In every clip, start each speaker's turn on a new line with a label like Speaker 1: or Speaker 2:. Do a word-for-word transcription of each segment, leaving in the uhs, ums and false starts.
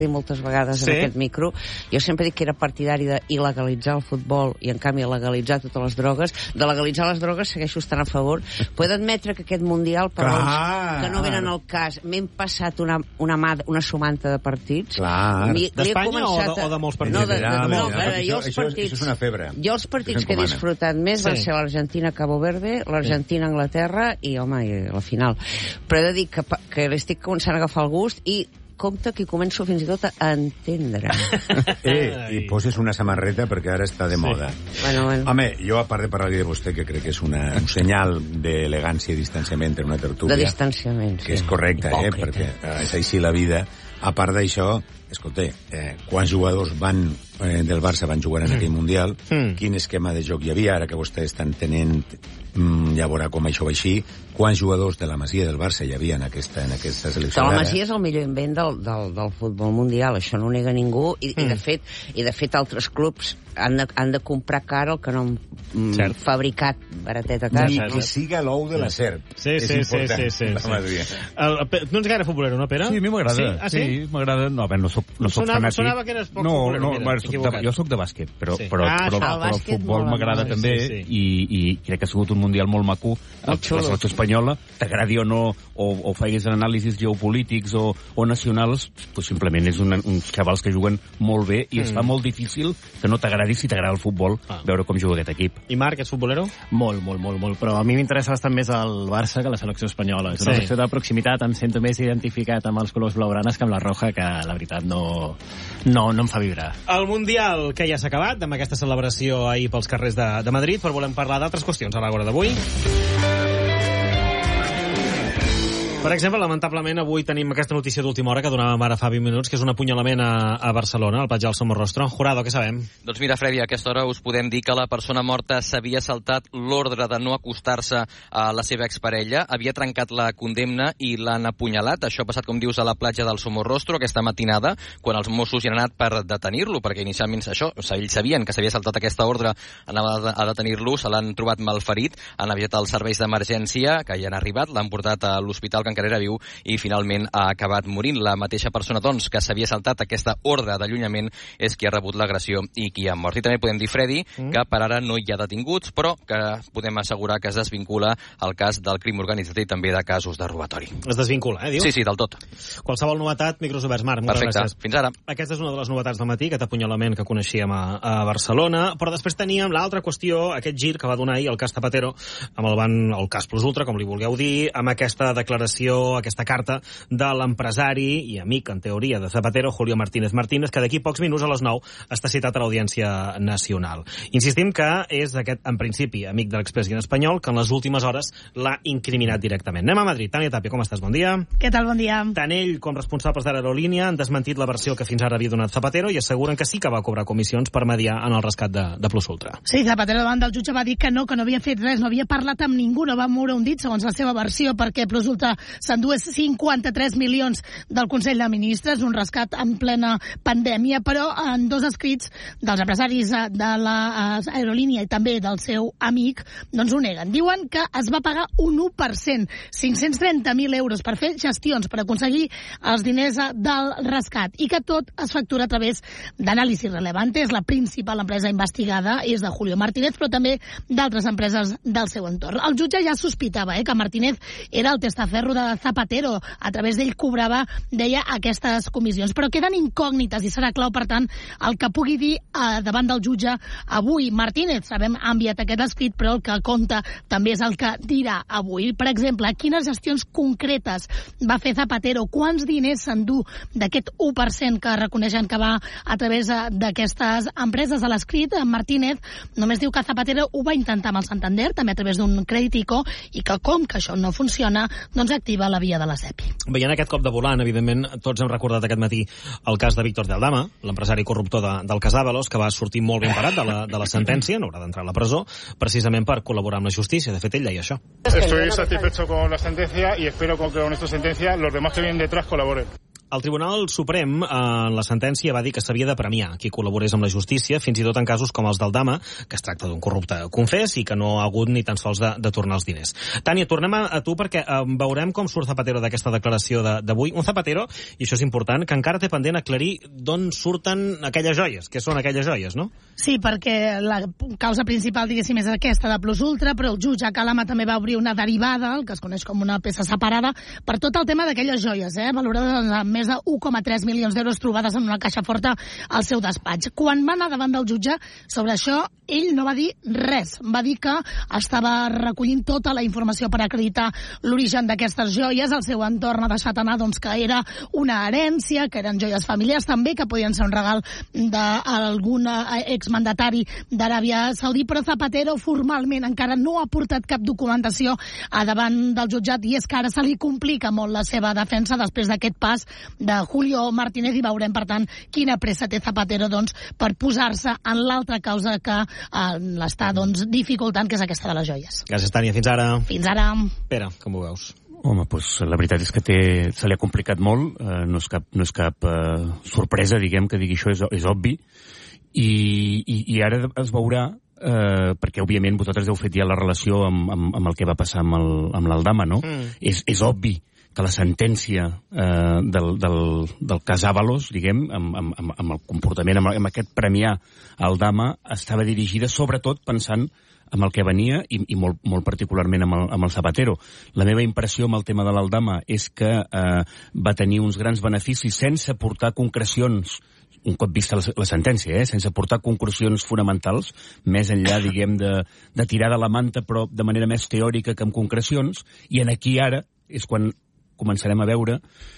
Speaker 1: moltes vegades sí. en aquest micro, jo sempre dic que era partidari d'il·legalitzar el futbol i en canvi legalitzar totes les drogues. De legalitzar les drogues segueixo estant a favor. Puedo admetre que aquest Mundial, per raons que no venen al cas, m'hem passat una, una, mà, una sumanta de partits.
Speaker 2: D'Espanya o, de, o de molts partits?
Speaker 1: No, de, de, de, no, no,
Speaker 3: això,
Speaker 1: jo els
Speaker 3: això,
Speaker 1: partits,
Speaker 3: això és una febre.
Speaker 1: Jo els partits que he disfrutat més sí. van ser l'Argentina-Cabo Verde, l'Argentina-Anglaterra i, home, i la final. Però he de dir que, que l'estic començant a agafar el gust i compte que començo fins i tot a entendre.
Speaker 3: Eh, I poses una samarreta perquè ara està de moda.
Speaker 1: Sí. Bueno, bueno.
Speaker 3: Home, jo, a part de parlar-li de vostè, que crec que és una, un senyal d'elegància i distanciament en una tertúlia...
Speaker 1: De distanciament,
Speaker 3: que és correcte, eh, perquè és així la vida. A part d'això, escolta, eh, quants jugadors van eh, del Barça van jugar en aquell Mundial, mm. quin esquema de joc hi havia, ara que vostè està entenent, mm, ja veurà com això va així, quants jugadors de la Masia del Barça hi havia en aquesta, en aquesta selecció.
Speaker 1: La Masia és el millor invent del, del, del futbol mundial, això no ho nega ningú, i, mm. i, de fet, i de fet altres clubs han de, han de comprar car el que no han mm, fabricat baratet a casa.
Speaker 3: Ni que siga l'ou de la serp.
Speaker 2: Sí,
Speaker 3: és
Speaker 2: sí,
Speaker 3: important,
Speaker 2: sí, sí, sí,
Speaker 3: la
Speaker 2: sí. El, el, no ets gaire futbolero, no, Pere?
Speaker 4: Sí, a mi m'agrada.
Speaker 2: Sí? Ah, sí?
Speaker 4: sí m'agrada. No, a veure, no soc, no soc
Speaker 2: sonava,
Speaker 4: fanàtic.
Speaker 2: Sonava que eres poc
Speaker 4: no,
Speaker 2: futbolero.
Speaker 4: No,
Speaker 2: Mira,
Speaker 4: soc de, jo soc de bàsquet, però,
Speaker 2: sí.
Speaker 4: però,
Speaker 2: ah,
Speaker 4: però, però,
Speaker 1: el,
Speaker 4: però el futbol m'agrada també,
Speaker 2: sí, sí.
Speaker 4: I, i crec que ha sigut un mundial molt maco. La selecció espanyola, t'agradi o no, o, o feguis anàlisis geopolítics o, o nacionals, pues simplement és un, uns xavals que juguen molt bé i mm. es fa molt difícil que no t'agradi, si t'agrada el futbol, ah. veure com juga aquest equip.
Speaker 2: I Marc, ets futbolero?
Speaker 5: Molt, molt, molt, molt, però a mi m'interessa bastant més el Barça que la selecció espanyola. És una
Speaker 2: sí.
Speaker 5: qüestió de proximitat, em sento més identificat amb els colors blaugranes que amb la roja, que la veritat no, no, no em fa vibrar.
Speaker 2: El Mundial que ja s'ha acabat, amb aquesta celebració ahir pels carrers de, de Madrid, però volem parlar d'altres qüestions a l'hora d'avui. Per exemple, lamentablement, avui tenim aquesta notícia d'última hora que donàvem ara fa vint minuts, que és un apunyalament a, a Barcelona, al Patge del Somorrostro. Jurado, què sabem?
Speaker 6: Doncs mira, Freddy, a aquesta hora us podem dir que la persona morta s'havia saltat l'ordre de no acostar-se a la seva exparella, havia trencat la condemna i l'han apunyalat. Això ha passat, com dius, a la platja del Somorrostro aquesta matinada, quan els Mossos hi han anat per detenir-lo, perquè inicialment això, ells sabien que s'havia saltat aquesta ordre, anava a detenir-lo, se l'han trobat malferit, han aviat els serveis d'emergència, que hi han arribat, l'han portat a l'hospital, que encara era viu, i finalment ha acabat morint. La mateixa persona, doncs, que s'havia saltat aquesta ordre d'allunyament és qui ha rebut l'agressió i qui ha mort. I també podem dir, Freddy, mm. que per ara no hi ha detinguts, però que podem assegurar que es desvincula el cas del crim organitzat i també de casos de robatori.
Speaker 2: Es desvincula, eh, dius?
Speaker 6: Sí, sí, del tot.
Speaker 2: Qualsevol novetat, micros oberts. Marc, moltes
Speaker 6: Perfecte.
Speaker 2: gràcies.
Speaker 6: Fins ara.
Speaker 2: Aquesta és una de les novetats del matí, aquest apunyalament que coneixíem a, a Barcelona, però després teníem l'altra qüestió, aquest gir que va donar ahir el cas Zapatero, amb el, ban, el cas Plus Ultra, com li vulgueu dir, amb aquesta declaració, aquesta carta de l'empresari i amic, en teoria, de Zapatero, Julio Martínez Martínez, que d'aquí pocs minuts a les nou està citat a l'Audiència Nacional. Insistim que és aquest, en principi, amic de l'expresident espanyol, que en les últimes hores l'ha incriminat directament. Anem a Madrid. Tània Tàpia, com estàs? Bon dia.
Speaker 7: Què tal? Bon dia.
Speaker 2: Tant ell com responsables de l'Aerolínia han desmentit la versió que fins ara havia donat Zapatero i asseguren que sí que va cobrar comissions per mediar en el rescat de, de Plus Ultra.
Speaker 7: Sí, Zapatero davant del jutge va dir que no, que no havia fet res, no havia parlat amb ningú, no va moure un dit, segons la seva versió, perquè Plus Ultra s'endués cinquanta-tres milions del Consell de Ministres, un rescat en plena pandèmia, però en dos escrits dels empresaris de l'aerolínia i també del seu amic, doncs ho neguen. Diuen que es va pagar un u per cent, cinc-cents trenta mil euros per fer gestions, per aconseguir els diners del rescat, i que tot es factura a través d'Anàlisi Relevante, és la principal empresa investigada, és de Julio Martínez, però també d'altres empreses del seu entorn. El jutge ja sospitava eh, que Martínez era el testaferro de Zapatero, a través d'ell cobrava, deia, aquestes comissions. Però queden incògnites i serà clau, per tant, el que pugui dir eh, davant del jutge avui. Martínez, sabem, ha enviat aquest escrit, però el que compta també és el que dirà avui. Per exemple, quines gestions concretes va fer Zapatero, quants diners s'endú d'aquest u per cent que reconeixen que va a través d'aquestes empreses. A l'escrit, Martínez només diu que Zapatero ho va intentar amb el Santander, també a través d'un crèdit ICO, i que com que això no funciona, doncs activa la via de la SEPI.
Speaker 2: Veient aquest cop de volant, evidentment, tots hem recordat aquest matí el cas de Víctor de Aldama, l'empresari corruptor de, del cas Ábalos, que va sortir molt ben parat de la, de la sentència, no haurà d'entrar a la presó, precisament per col·laborar amb la justícia. De fet, ell deia això.
Speaker 8: Estoy satisfecho con la sentencia y espero que con esta sentencia los demás que vienen detrás colaboren.
Speaker 2: El Tribunal Suprem, en la sentència, va dir que s'havia de premiar qui col·laborés amb la justícia, fins i tot en casos com els del Dama, que es tracta d'un corrupte confés i que no ha hagut ni tan sols de, de tornar els diners. Tània, tornem a, a tu perquè eh, veurem com surt Zapatero d'aquesta declaració d'avui. Un Zapatero, i això és important, que encara té pendent aclarir d'on surten aquelles joies, que són aquelles joies, no?
Speaker 7: Sí, perquè la causa principal, diguéssim, és aquesta de Plus Ultra, però el jutge Calama també va obrir una derivada, el que es coneix com una peça separada, per tot el tema d'aquelles joies, eh, valorades amb més de un coma tres milions d'euros trobades en una caixa forta al seu despatx. Quan va anar davant del jutge sobre això, ell no va dir res. Va dir que estava recollint tota la informació per acreditar l'origen d'aquestes joies. El seu entorn ha deixat anar doncs, que era una herència, que eren joies familiars també, que podien ser un regal d'algun exmandatari d'Aràbia Saudí, però Zapatero formalment encara no ha portat cap documentació a davant del jutjat, i és que ara se li complica molt la seva defensa després d'aquest pas de Julio Martínez, i veurem, per tant, quina pressa té Zapatero doncs, per posar-se en l'altra causa que eh, l'està doncs, dificultant, que és aquesta de les joies.
Speaker 2: Gràcies, Tània. Fins ara.
Speaker 7: Fins ara.
Speaker 2: Pere, com ho veus?
Speaker 4: Home, doncs la veritat és que té, se li ha complicat molt, eh, no és cap, no és cap eh, sorpresa, diguem, que digui això, és, és obvi, i, i, i ara es veurà, eh, perquè òbviament vosaltres heu fet ja la relació amb, amb, amb el que va passar amb, el, amb l'Aldama, no? Mm. És, és obvi que la sentència eh, del, del, del cas Ábalos, diguem, amb, amb, amb el comportament, amb, amb aquest premiar al Dama, estava dirigida sobretot pensant amb el que venia i, i molt, molt particularment amb el, amb el Zapatero. La meva impressió amb el tema de l'Aldama és que eh, va tenir uns grans beneficis sense portar concrecions, un cop vista la, la sentència, eh, sense portar conclusions fonamentals, més enllà, diguem, de, de tirar de la manta, però de manera més teòrica que amb concrecions, i en aquí ara és quan començarem a veure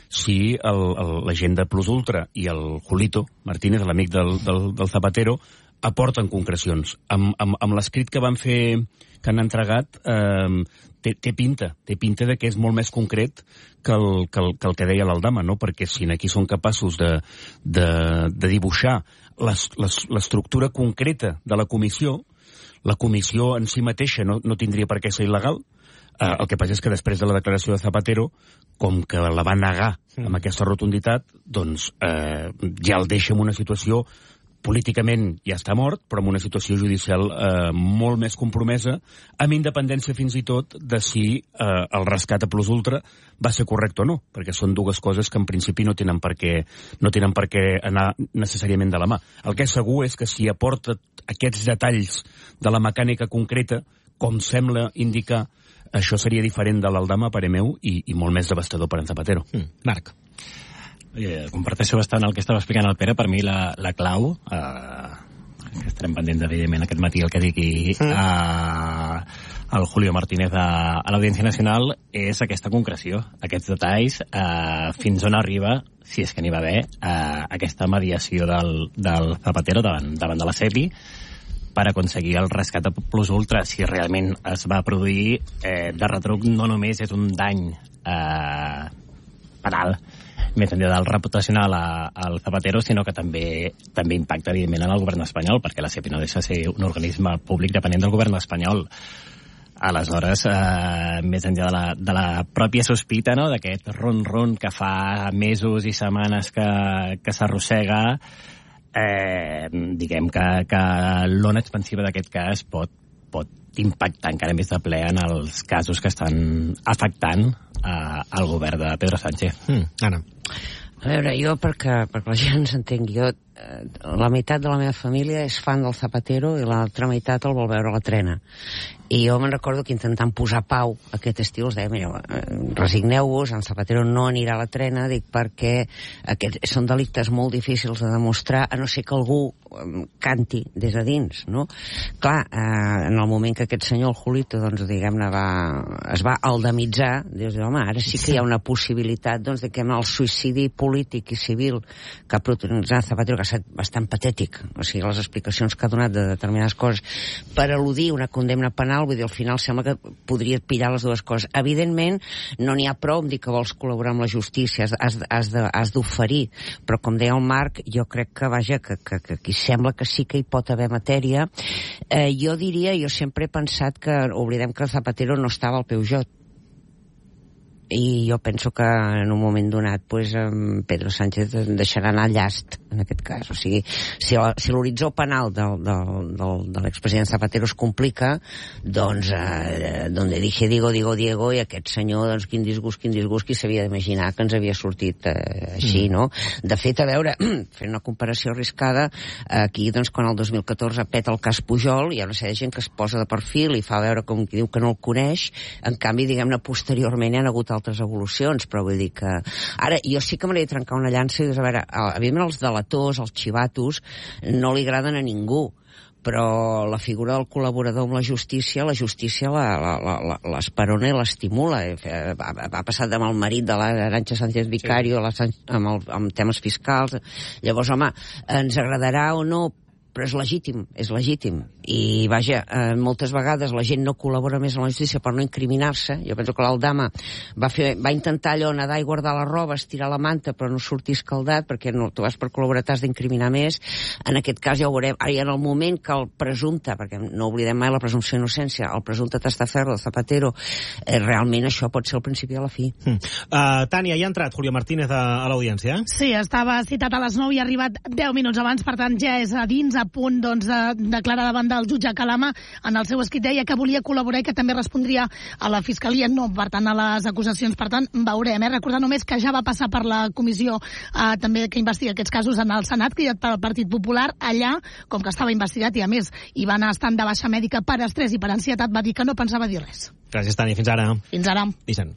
Speaker 4: si el, el, la gent de Plus Ultra i el Julito Martínez, l'amic del, del, del Zapatero, aporten concrecions. Amb, amb, amb l'escrit que van fer, que han entregat, eh, té, té pinta, té pinta de que és molt més concret que el que, el, que, el que deia l'Aldama, no? Perquè si aquí són capaços de, de, de dibuixar l'estructura concreta de la comissió, la comissió en si mateixa no, no tindria per què ser il·legal. Eh, el que passa és que després de la declaració de Zapatero, com que la va negar amb aquesta rotunditat, doncs eh, ja el deixa en una situació políticament ja està mort, però en una situació judicial eh, molt més compromesa, amb independència fins i tot de si eh, el rescat a Plus Ultra va ser correcte o no, perquè són dues coses que en principi no tenen per què, no tenen per què anar necessàriament de la mà. El que és segur és que si aporta aquests detalls de la mecànica concreta, com sembla indicar, això seria diferent de l'Aldama, a parer meu, i, i molt més devastador per en Zapatero.
Speaker 2: Mm. Marc.
Speaker 5: Eh, comparteixo bastant el que estava explicant el Pere. Per mi la, la clau, eh, que estarem pendents evidentment aquest matí el que digui mm. eh, el Julio Martínez a, a l'Audiència Nacional, és aquesta concreció, aquests detalls, eh, fins on arriba, si és que n'hi va haver, eh, aquesta mediació del, del Zapatero davant, davant de la CEPI per aconseguir el rescat a Plus Ultra. Si realment es va produir, eh, de retruc no només és un dany eh, penal, més enllà del reputacional al Zapatero, sinó que també també impacta, evidentment, en el govern espanyol, perquè la CEPI no deixa de ser un organisme públic dependent del govern espanyol. Aleshores, eh, més enllà de la, de la pròpia sospita, no?, d'aquest ron-ron que fa mesos i setmanes que, que s'arrossega, eh, diguem que, que l'ona expansiva d'aquest cas pot, pot impactar encara més de ple en els casos que estan afectant eh, el govern de Pedro Sánchez.
Speaker 2: Mm, Anna.
Speaker 1: A veure, jo, perquè, perquè la gent s'entengui, jo, eh, la meitat de la meva família és fan del Zapatero i l'altra meitat el vol veure a la trena. I jo me'n recordo que intentant posar pau aquest estiu els deia, mira, resigneu-vos, en Zapatero no anirà a la trena, dic, perquè aquests són delictes molt difícils de demostrar, a no ser que algú canti des de dins, no? Clar, eh, en el moment que aquest senyor, el Julito, doncs, diguem-ne, va, es va aldamitzar, dius, home, ara sí que hi ha una possibilitat, doncs, de que el suïcidi polític i civil que ha protagonitzat Zapatero, que ha estat bastant patètic, o sigui, les explicacions que ha donat de determinades coses, per al·ludir una condemna penal, vull dir, al final sembla que podria pillar les dues coses. Evidentment, no n'hi ha prou amb dir que vols col·laborar amb la justícia, has, has, has, de, has d'oferir, però com deia el Marc, jo crec que, vaja, que, que, que aquí sembla que sí que hi pot haver matèria. Eh, jo diria, jo sempre he pensat que, oblidem que Zapatero no estava al Peugeot, i jo penso que en un moment donat pues, Pedro Sánchez deixarà anar llast en aquest cas, o sigui, si, si l'horitzó penal del, del, del, de l'expresident Zapatero es complica, doncs eh, donde dije digo, digo Diego, i aquest senyor, doncs quin disgust, quin disgust, qui s'havia d'imaginar que ens havia sortit eh, així, no? De fet, a veure, fent una comparació arriscada, aquí, doncs, quan el dos mil catorze peta el cas Pujol, hi ha una sèrie de gent que es posa de perfil i fa veure com qui diu que no el coneix, en canvi, diguem-ne, posteriorment hi ha hagut altres evolucions, però vull dir que... Ara, jo sí que m'agradaria trencar una llança i dir, a veure, evidentment els delators, els xivatos, no li agraden a ningú, però la figura del col·laborador amb la justícia, la justícia l'esperona i l'estimula. Ha passat amb el marit de l'Arantxa Sánchez Vicario, sí. amb, el, amb temes fiscals. Llavors, home, ens agradarà o no, però és legítim, és legítim. I, vaja, eh, moltes vegades la gent no col·labora més amb la justícia per no incriminar-se. Jo penso que l'Aldama va, fer, va intentar allò, nedar i guardar la roba, estirar la manta, però no sortir escaldat, perquè no, tu vas per col·laborar, t'has d'incriminar més. En aquest cas ja ho veurem. Ara, en el moment que el presumpte, perquè no oblidem mai la presumpció d'innocència, el presumpte testaferro de Zapatero, eh, realment això pot ser el principi de la fi.
Speaker 2: Mm. Uh, Tània, ja ha entrat Julio Martínez a, a l'audiència?
Speaker 7: Sí, estava citat a les nou i ha arribat deu minuts abans, per tant ja és a dins, a punt doncs, de declarar davant del jutge Calama. En el seu escrit deia que volia col·laborar i que també respondria a la Fiscalia, no, per tant, a les acusacions. Per tant, veurem. Eh? Recordar només que ja va passar per la comissió eh, també que investiga aquests casos en el Senat, cridat pel Partit Popular. Allà, com que estava investigat i, a més, hi va anar estant de baixa mèdica per estrès i per ansietat, va dir que no pensava dir res.
Speaker 2: Gràcies, Tani. Fins ara.
Speaker 7: Fins ara.
Speaker 2: Vicent.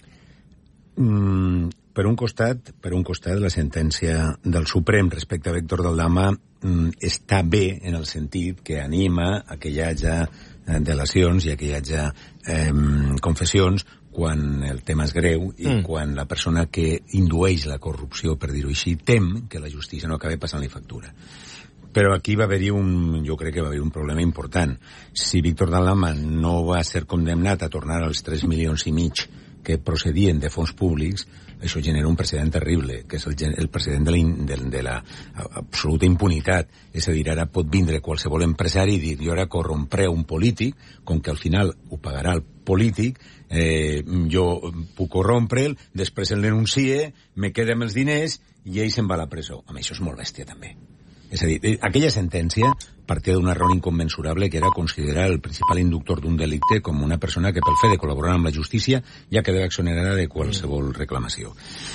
Speaker 3: Mm, per un costat, per un costat, la sentència del Suprem respecte a Víctor Daldama mm, està bé en el sentit que anima a que hi hagi eh, delacions i a que hi hagi eh, confessions quan el tema és greu i mm. quan la persona que indueix la corrupció, per dir-ho així, tem que la justícia no acabi passant-li factura. Però aquí va haver-hi un, jo crec que va haver un problema important. Si Víctor Daldama no va ser condemnat a tornar als tres milions i mig que procedien de fons públics, això genera un precedent terrible, que és el, el precedent de la, de, de la absoluta impunitat. És a dir, ara pot vindre qualsevol empresari i dir, jo ara corrompré un polític, com que al final ho pagarà el polític, eh, jo puc corrompre'l, després el denuncie, me queda amb els diners i ell se'n va a la presó. Home, això és molt bèstia, també. És a dir, aquella sentència partia d'un error incommensurable que era considerar el principal inductor d'un delicte com una persona que pel fet de col·laborar amb la justícia ja quedava exonerada de qualsevol reclamació.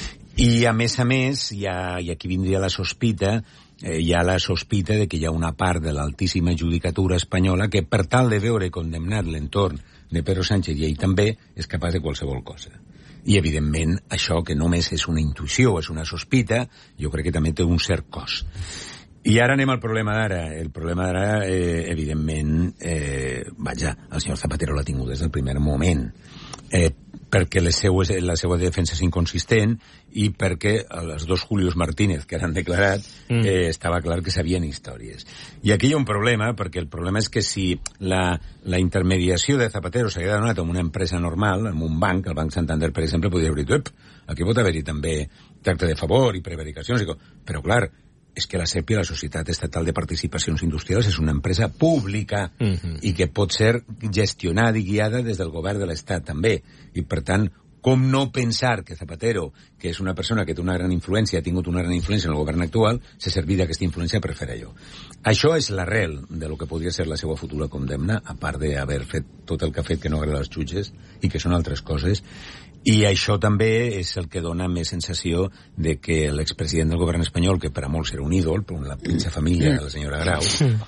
Speaker 3: I a més a més, hi ha, i aquí vindria la sospita, eh, hi ha la sospita de que hi ha una part de l'altíssima judicatura espanyola que per tal de veure condemnat l'entorn de Pedro Sánchez i ell també és capaç de qualsevol cosa. I, evidentment, això que només és una intuïció, és una sospita, jo crec que també té un cert cost. I ara anem al problema d'ara. El problema d'ara, eh, evidentment, eh, vaja, el senyor Zapatero l'ha tingut des del primer moment, eh, perquè les seues, la seva defensa és inconsistent i perquè els dos Julios Martínez que han declarat mm. eh, estava clar que sabien històries. I aquí hi ha un problema, perquè el problema és que si la, la intermediació de Zapatero s'hagués donat amb una empresa normal, amb un banc, el Banc Santander, per exemple, podria haver dit, aquí pot haver-hi també tracte de favor i prevaricacions, però clar, és que la SEPI, la Societat Estatal de Participacions Industrials, és una empresa pública uh-huh. i que pot ser gestionada i guiada des del govern de l'Estat també. I, per tant, com no pensar que Zapatero, que és una persona que té una gran influència, ha tingut una gran influència en el govern actual, se serví d'aquesta influència per fer allò. Això és l'arrel de lo que podria ser la seva futura condemna, a part d'haver fet tot el que ha fet que no agrada als jutges i que són altres coses. I això també és el que dona més sensació de que l'expresident del govern espanyol, que per a molts era un ídol, per la pinça família de la senyora Grau,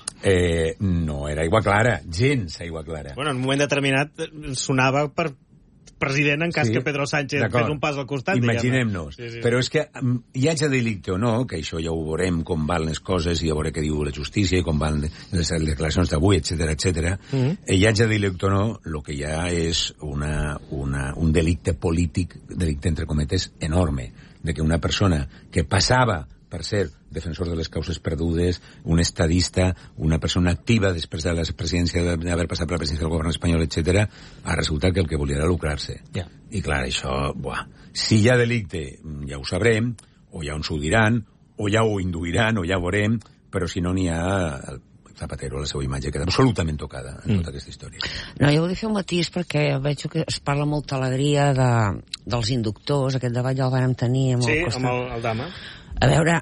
Speaker 3: eh, no era aigua clara, gens aigua clara.
Speaker 2: Bueno, en un moment determinat sonava per president en cas sí, que Pedro Sánchez fes un pas al costat.
Speaker 3: Imaginem-nos. Sí, sí. Però és que hi hagi delicte o no, que això ja ho veurem com van les coses i a veure què diu la justícia i com van les declaracions d'avui, etcètera, etcètera. Mm-hmm. Hi hagi delicte o no, el que hi ha és una, una, un delicte polític, delicte entre cometes, enorme, de que una persona que passava per ser defensor de les causes perdudes, un estadista, una persona activa després de la presidència, d'haver passat per la presidència del govern espanyol, etcètera, ha resultat que el que volia era lucrar-se. Yeah. I clar, això, buah, si hi ha delicte, ja ho sabrem, o ja ens ho diran, o ja ho induiran, o ja ho veurem, però si no n'hi ha... Zapatero, la seva imatge queda absolutament tocada en tota aquesta història.
Speaker 1: No, jo volia fer un matís perquè veig que es parla molta alegria de, dels inductors, aquest debat ja el vam tenir amb
Speaker 2: sí,
Speaker 1: el Costa.
Speaker 2: amb el, el Dama.
Speaker 1: A veure,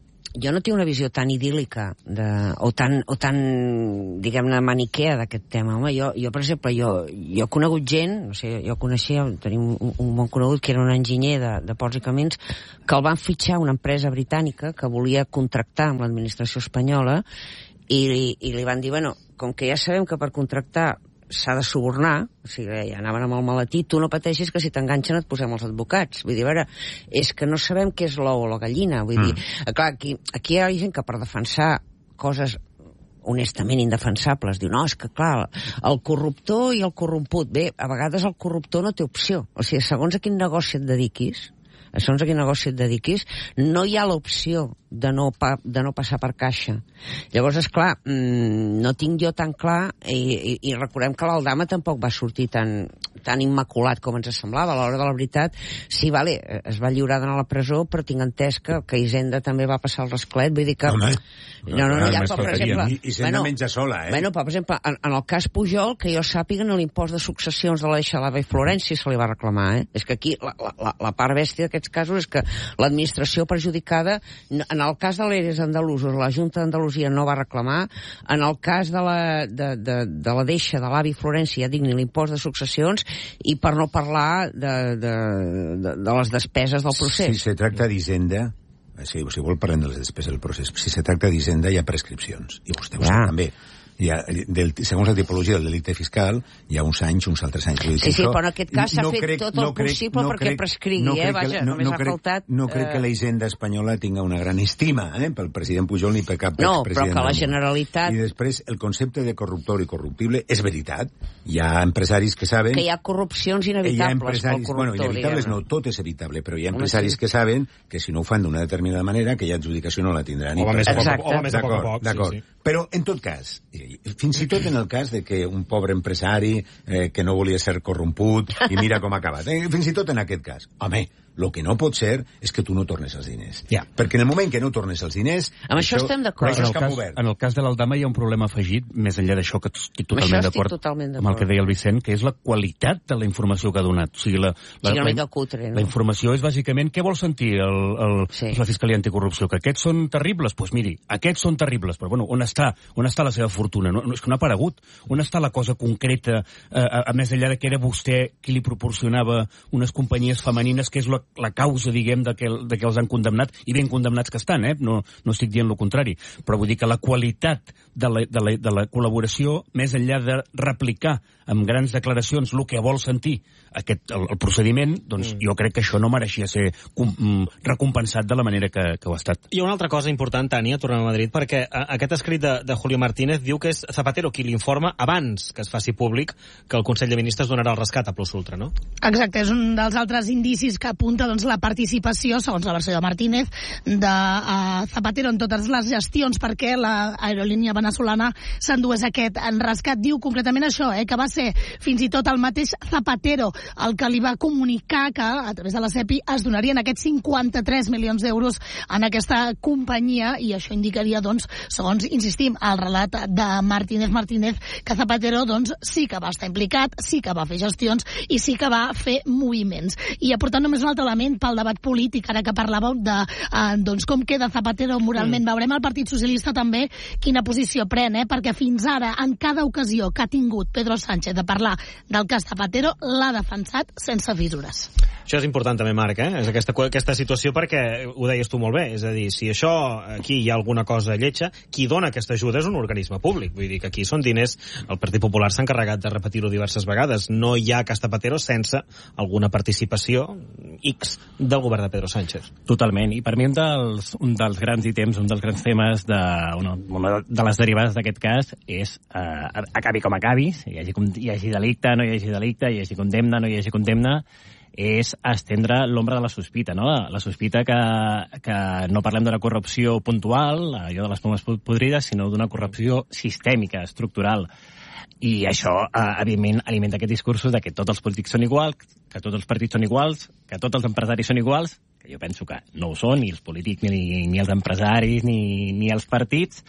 Speaker 1: jo no tinc una visió tan idíl·lica de, o tan, o tan diguem-ne, maniquea d'aquest tema. Home, jo, jo per exemple, jo, jo he conegut gent, no sé, jo coneixia, tenim un, un bon conegut que era un enginyer de, de Ports i Camins, que el van fitxar una empresa britànica que volia contractar amb l'administració espanyola i, i li van dir, bueno, com que ja sabem que per contractar s'ha de subornar, o sigui, ja anaven amb el maletí, tu no pateixis que si t'enganxen et posem els advocats. Vull dir, a veure, és que no sabem què és l'ou o la gallina. Vull mm. dir, clar, aquí, aquí hi ha gent que per defensar coses honestament indefensables diu, no, és que clar, el corruptor i el corromput, bé, a vegades el corruptor no té opció. O sigui, segons a quin negoci et dediquis, segons a quin negoci et dediquis, no hi ha l'opció de no, pa, de no passar per caixa. Llavors, esclar, mmm, no tinc jo tan clar, i, i, i recordem que l'Aldama tampoc va sortir tan, tan immaculat com ens semblava. A l'hora de la veritat, sí, vale, es va lliurar d'anar a la presó, però tinc entès que, que Hisenda també va passar el rasclet, vull dir que...
Speaker 3: Home,
Speaker 1: no, no, no, ja, però, per exemple...
Speaker 3: I, Hisenda bueno, menja sola, eh?
Speaker 1: Bueno, però, per exemple, en, en el cas Pujol, que jo sàpiga, en l'impost de successions de la Deixalava i Florència se li va reclamar, eh? És que aquí la, la, la part bèstia d'aquests casos és que l'administració perjudicada, en el cas de l'Eres andalusos, la Junta d'Andalusia no va reclamar, en el cas de la, de, de, de la Deixa, de l'avi Florència, ja dic, ni l'impost de successions, i per no parlar de, de, de, de les despeses del procés.
Speaker 3: Si se tracta d'Hisenda, si, si vol parlem de les despeses del procés, si se tracta d'Hisenda hi ha prescripcions, i vostè ho ja. sap també. Hi ha, del, segons la tipologia del delicte fiscal, hi ha uns anys, uns altres anys.
Speaker 1: Sí, sí, però en aquest cas s'ha no fet crec, tot el no crec, possible no perquè crec, prescrigui, no eh? Vaja, no, només no ha crec, faltat...
Speaker 3: No crec que la Hisenda espanyola tinga una gran estima, eh? Pel president Pujol ni per cap
Speaker 1: no,
Speaker 3: expresident.
Speaker 1: No, però que la Generalitat...
Speaker 3: I després, el concepte de corruptor i corruptible és veritat. Hi ha empresaris que saben...
Speaker 1: Que hi ha corrupcions inevitables pel corruptor,
Speaker 3: bueno, inevitables diguem. No, tot és evitable, però hi ha empresaris sí. que saben que si no ho fan d'una determinada manera, que ja adjudicació no la tindran.
Speaker 2: O va més a
Speaker 3: poc a poc. D'acord, però en tot cas, fins i tot en el cas de que un pobre empresari eh, que no volia ser corromput i mira com ha acabat. Eh, fins i tot en aquest cas. Home, el que no pot ser és que tu no tornes els diners.
Speaker 2: Yeah.
Speaker 3: Perquè en el moment que no tornes els diners...
Speaker 1: Amb això, això estem d'acord.
Speaker 4: En, cas, en el cas de l'Aldama hi ha un problema afegit, més enllà d'això que estic totalment d'acord amb el que deia el Vicent, que és la qualitat de la informació que ha donat. O sigui, la, la,
Speaker 1: sí,
Speaker 4: la,
Speaker 1: cutre, no?
Speaker 4: la informació és bàsicament què vol sentir el, el, sí. la Fiscalia Anticorrupció, que aquests són terribles? Doncs pues miri, aquests són terribles, però bueno, on està, on està la seva fortuna? No, no, és que no ha aparegut. On està la cosa concreta, eh, a, a més enllà de que era vostè qui li proporcionava unes companyies femenines, que és la, la causa, diguem, de que, de que els han condemnat, i ben condemnats que estan, eh? no, no estic dient el contrari, però vull dir que la qualitat de la, de la, de la col·laboració, més enllà de replicar amb grans declaracions el que vol sentir aquest, el, el procediment, doncs mm. jo crec que això no mereixia ser com, recompensat de la manera que, que ho ha estat.
Speaker 2: Hi ha una altra cosa important, Tània, tornem a Madrid, perquè a, aquest escrit de, de Julio Martínez diu que és Zapatero qui l'informa abans que es faci públic que el Consell de Ministres donarà el rescat a Plus Ultra, no?
Speaker 7: Exacte, és un dels altres indicis que apunta doncs, la participació, segons la versió de Martínez, de uh, Zapatero en totes les gestions perquè l'aerolínia venezolana s'endués aquest en rescat. Diu concretament això, eh, que va ser fins i tot el mateix Zapatero el que li va comunicar que a través de la CEPI es donarien aquests cinquanta-tres milions d'euros en aquesta companyia, i això indicaria, doncs, segons insistim, el relat de Martínez Martínez, que Zapatero doncs, sí que va estar implicat, sí que va fer gestions i sí que va fer moviments. I aportant només un altre element pel debat polític, ara que parlàveu de eh, doncs, com queda Zapatero moralment. Mm. Veurem el Partit Socialista també quina posició pren, eh? Perquè fins ara, en cada ocasió que ha tingut Pedro Sánchez de parlar del cas Zapatero, l'ha defensat sense fissures.
Speaker 2: Això és important també, Marc, eh? És aquesta, aquesta situació, perquè ho deies tu molt bé, és a dir, si això, aquí hi ha alguna cosa lletja, qui dona aquesta ajuda és un organisme públic, vull dir que aquí són diners, el Partit Popular s'ha encarregat de repetir-ho diverses vegades, no hi ha cas Zapatero sense alguna participació X del govern de Pedro Sánchez.
Speaker 5: Totalment, i per mi un dels, un dels grans ítems, un dels grans temes de, una, una de les derivades d'aquest cas és eh, acabi com acabi, hi hagi, hi hagi delicte, no hi hagi delicte, hi hagi condemna, no hi hagi condemna, és estendre l'ombra de la sospita, no? La, la sospita que, que no parlem d'una corrupció puntual, allò de les pomes podrides, sinó d'una corrupció sistèmica, estructural. I això, eh, evidentment, alimenta aquest discurs de que tots els polítics són iguals, que tots els partits són iguals, que tots els empresaris són iguals, que jo penso que no ho són, ni els polítics, ni, ni els empresaris, ni, ni els partits,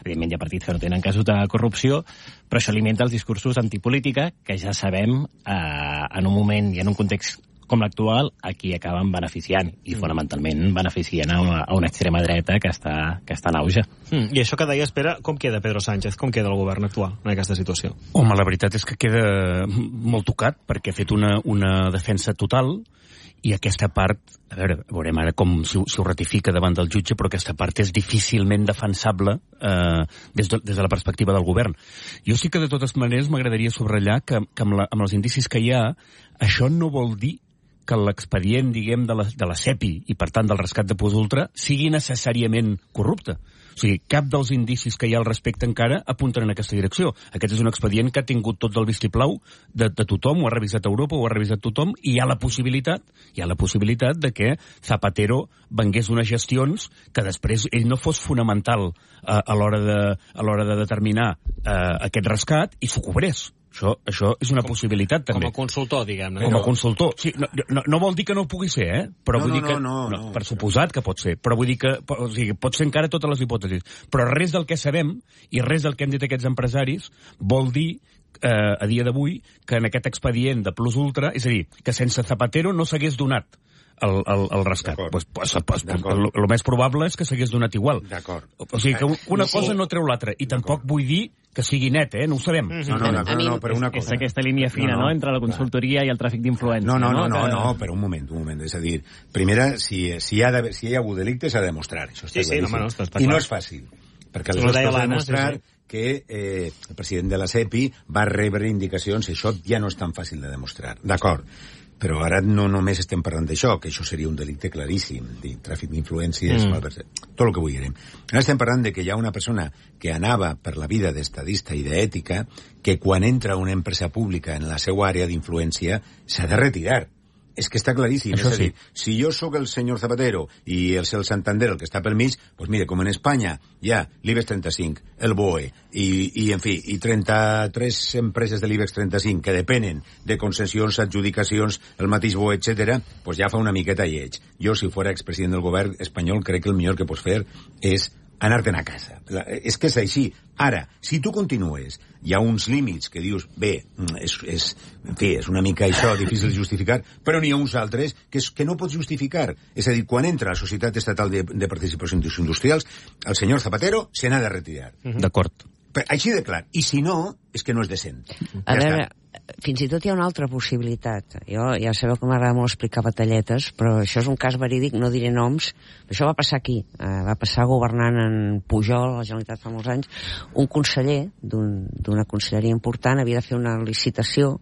Speaker 5: evidentment hi ha partits que no tenen casos de corrupció, però això alimenta els discursos antipolítica, que ja sabem, eh, en un moment i en un context com l'actual, aquí acaben beneficiant, i fonamentalment beneficien a una, a una extrema dreta que està, que està en auge.
Speaker 2: Mm. I això que deia, espera, com queda Pedro Sánchez? Com queda el govern actual en aquesta situació?
Speaker 4: Home, la veritat és que queda molt tocat, perquè ha fet una, una defensa total, i aquesta part, a veure, veurem ara com si, si ho ratifica davant del jutge, però aquesta part és difícilment defensable eh, des, de, des de la perspectiva del govern. Jo sí que de totes maneres m'agradaria subratllar que, que amb, la, amb els indicis que hi ha, això no vol dir que l'expedient, diguem, de la, de la CEPI i, per tant, del rescat de Puzultra sigui necessàriament corrupte. O sigui, cap dels indicis que hi ha al respecte encara apunten en aquesta direcció. Aquest és un expedient que ha tingut tot el vistiplau de, de tothom, ho ha revisat Europa, ho ha revisat tothom, i hi ha la possibilitat, hi ha la possibilitat de que Zapatero vengués unes gestions que després ell no fos fonamental eh, a l'hora de, a l'hora de determinar eh, aquest rescat i s'ho cobrés. Això, això és una com, possibilitat, també.
Speaker 2: Com a consultor, diguem-ne.
Speaker 4: Com a consultor. Sí, no, no, no vol dir que no pugui ser, eh? Però
Speaker 3: no,
Speaker 4: vull
Speaker 3: no,
Speaker 4: dir que,
Speaker 3: no, no, no,
Speaker 4: per suposat que pot ser, però vull dir que o sigui, pot ser encara totes les hipòtesis. Però res del que sabem i res del que hem dit aquests empresaris vol dir eh, a dia d'avui que en aquest expedient de Plus Ultra, és a dir, que sense Zapatero no s'hagués donat el, el, el rescat. Pues, pues, pues, el, el més probable és que s'hagués donat igual.
Speaker 3: D'acord.
Speaker 4: O sigui que una cosa no treu l'altra, i tampoc vull dir que sigui net, eh? No ho sabem.
Speaker 3: No, no, no, no, però una cosa...
Speaker 5: És aquesta línia fina, no?, no, no entre la consultoria clar. I el tràfic d'influència.
Speaker 3: No, no, no, no,
Speaker 5: no,
Speaker 3: no, no, però un moment, un moment. És a dir, primera, si, si, hi, ha si hi ha hagut delicte, s'ha de demostrar. Això està
Speaker 2: sí, sí, no, no, està, està
Speaker 3: I
Speaker 2: clar.
Speaker 3: no és fàcil, perquè aleshores s'ha de demostrar sí, sí. que eh, el president de la CEPI va rebre indicacions, i això ja no és tan fàcil de demostrar. D'acord. Però ara no només estem parlant d'això, que això seria un delicte claríssim, de tràfic d'influències, mm. tot el que vulguem. Ara estem parlant de que hi ha una persona que anava per la vida d'estadista i d'ètica, que quan entra a una empresa pública en la seva àrea d'influència s'ha de retirar. És que està claríssim.
Speaker 4: Això
Speaker 3: és a dir,
Speaker 4: sí.
Speaker 3: si jo sóc el senyor Zapatero i el, el Santander, el que està pel mig, doncs mire, com en Espanya hi ha l'IBEX trenta-cinc, el B O E, i, i en fi, i trenta-tres empreses de l'IBEX trenta-cinc que depenen de concessions, adjudicacions, el mateix B O E, etcètera, doncs ja fa una miqueta lleig. Jo, si fora expresident del govern espanyol, crec que el millor que pots fer és anar-te'n a casa. La, és que és així. Ara, si tu continues, hi ha uns límits que dius, bé, és, és, en fi, és una mica això difícil de justificar, però n'hi ha uns altres que, és, que no pots justificar. És a dir, quan entra a la Societat Estatal de, de Participacions Industrials, el senyor Zapatero se n'ha de retirar.
Speaker 4: Mm-hmm. D'acord.
Speaker 3: Així de clar. I si no, és que no és decent.
Speaker 1: A
Speaker 3: ja
Speaker 1: veure,
Speaker 3: està.
Speaker 1: Fins i tot hi ha una altra possibilitat. Jo ja sabeu que m'agrada molt explicar batalletes, però això és un cas verídic, no diré noms. Això va passar aquí. Eh, va passar governant en Pujol, la Generalitat fa molts anys. Un conseller d'una un, conselleria important havia de fer una licitació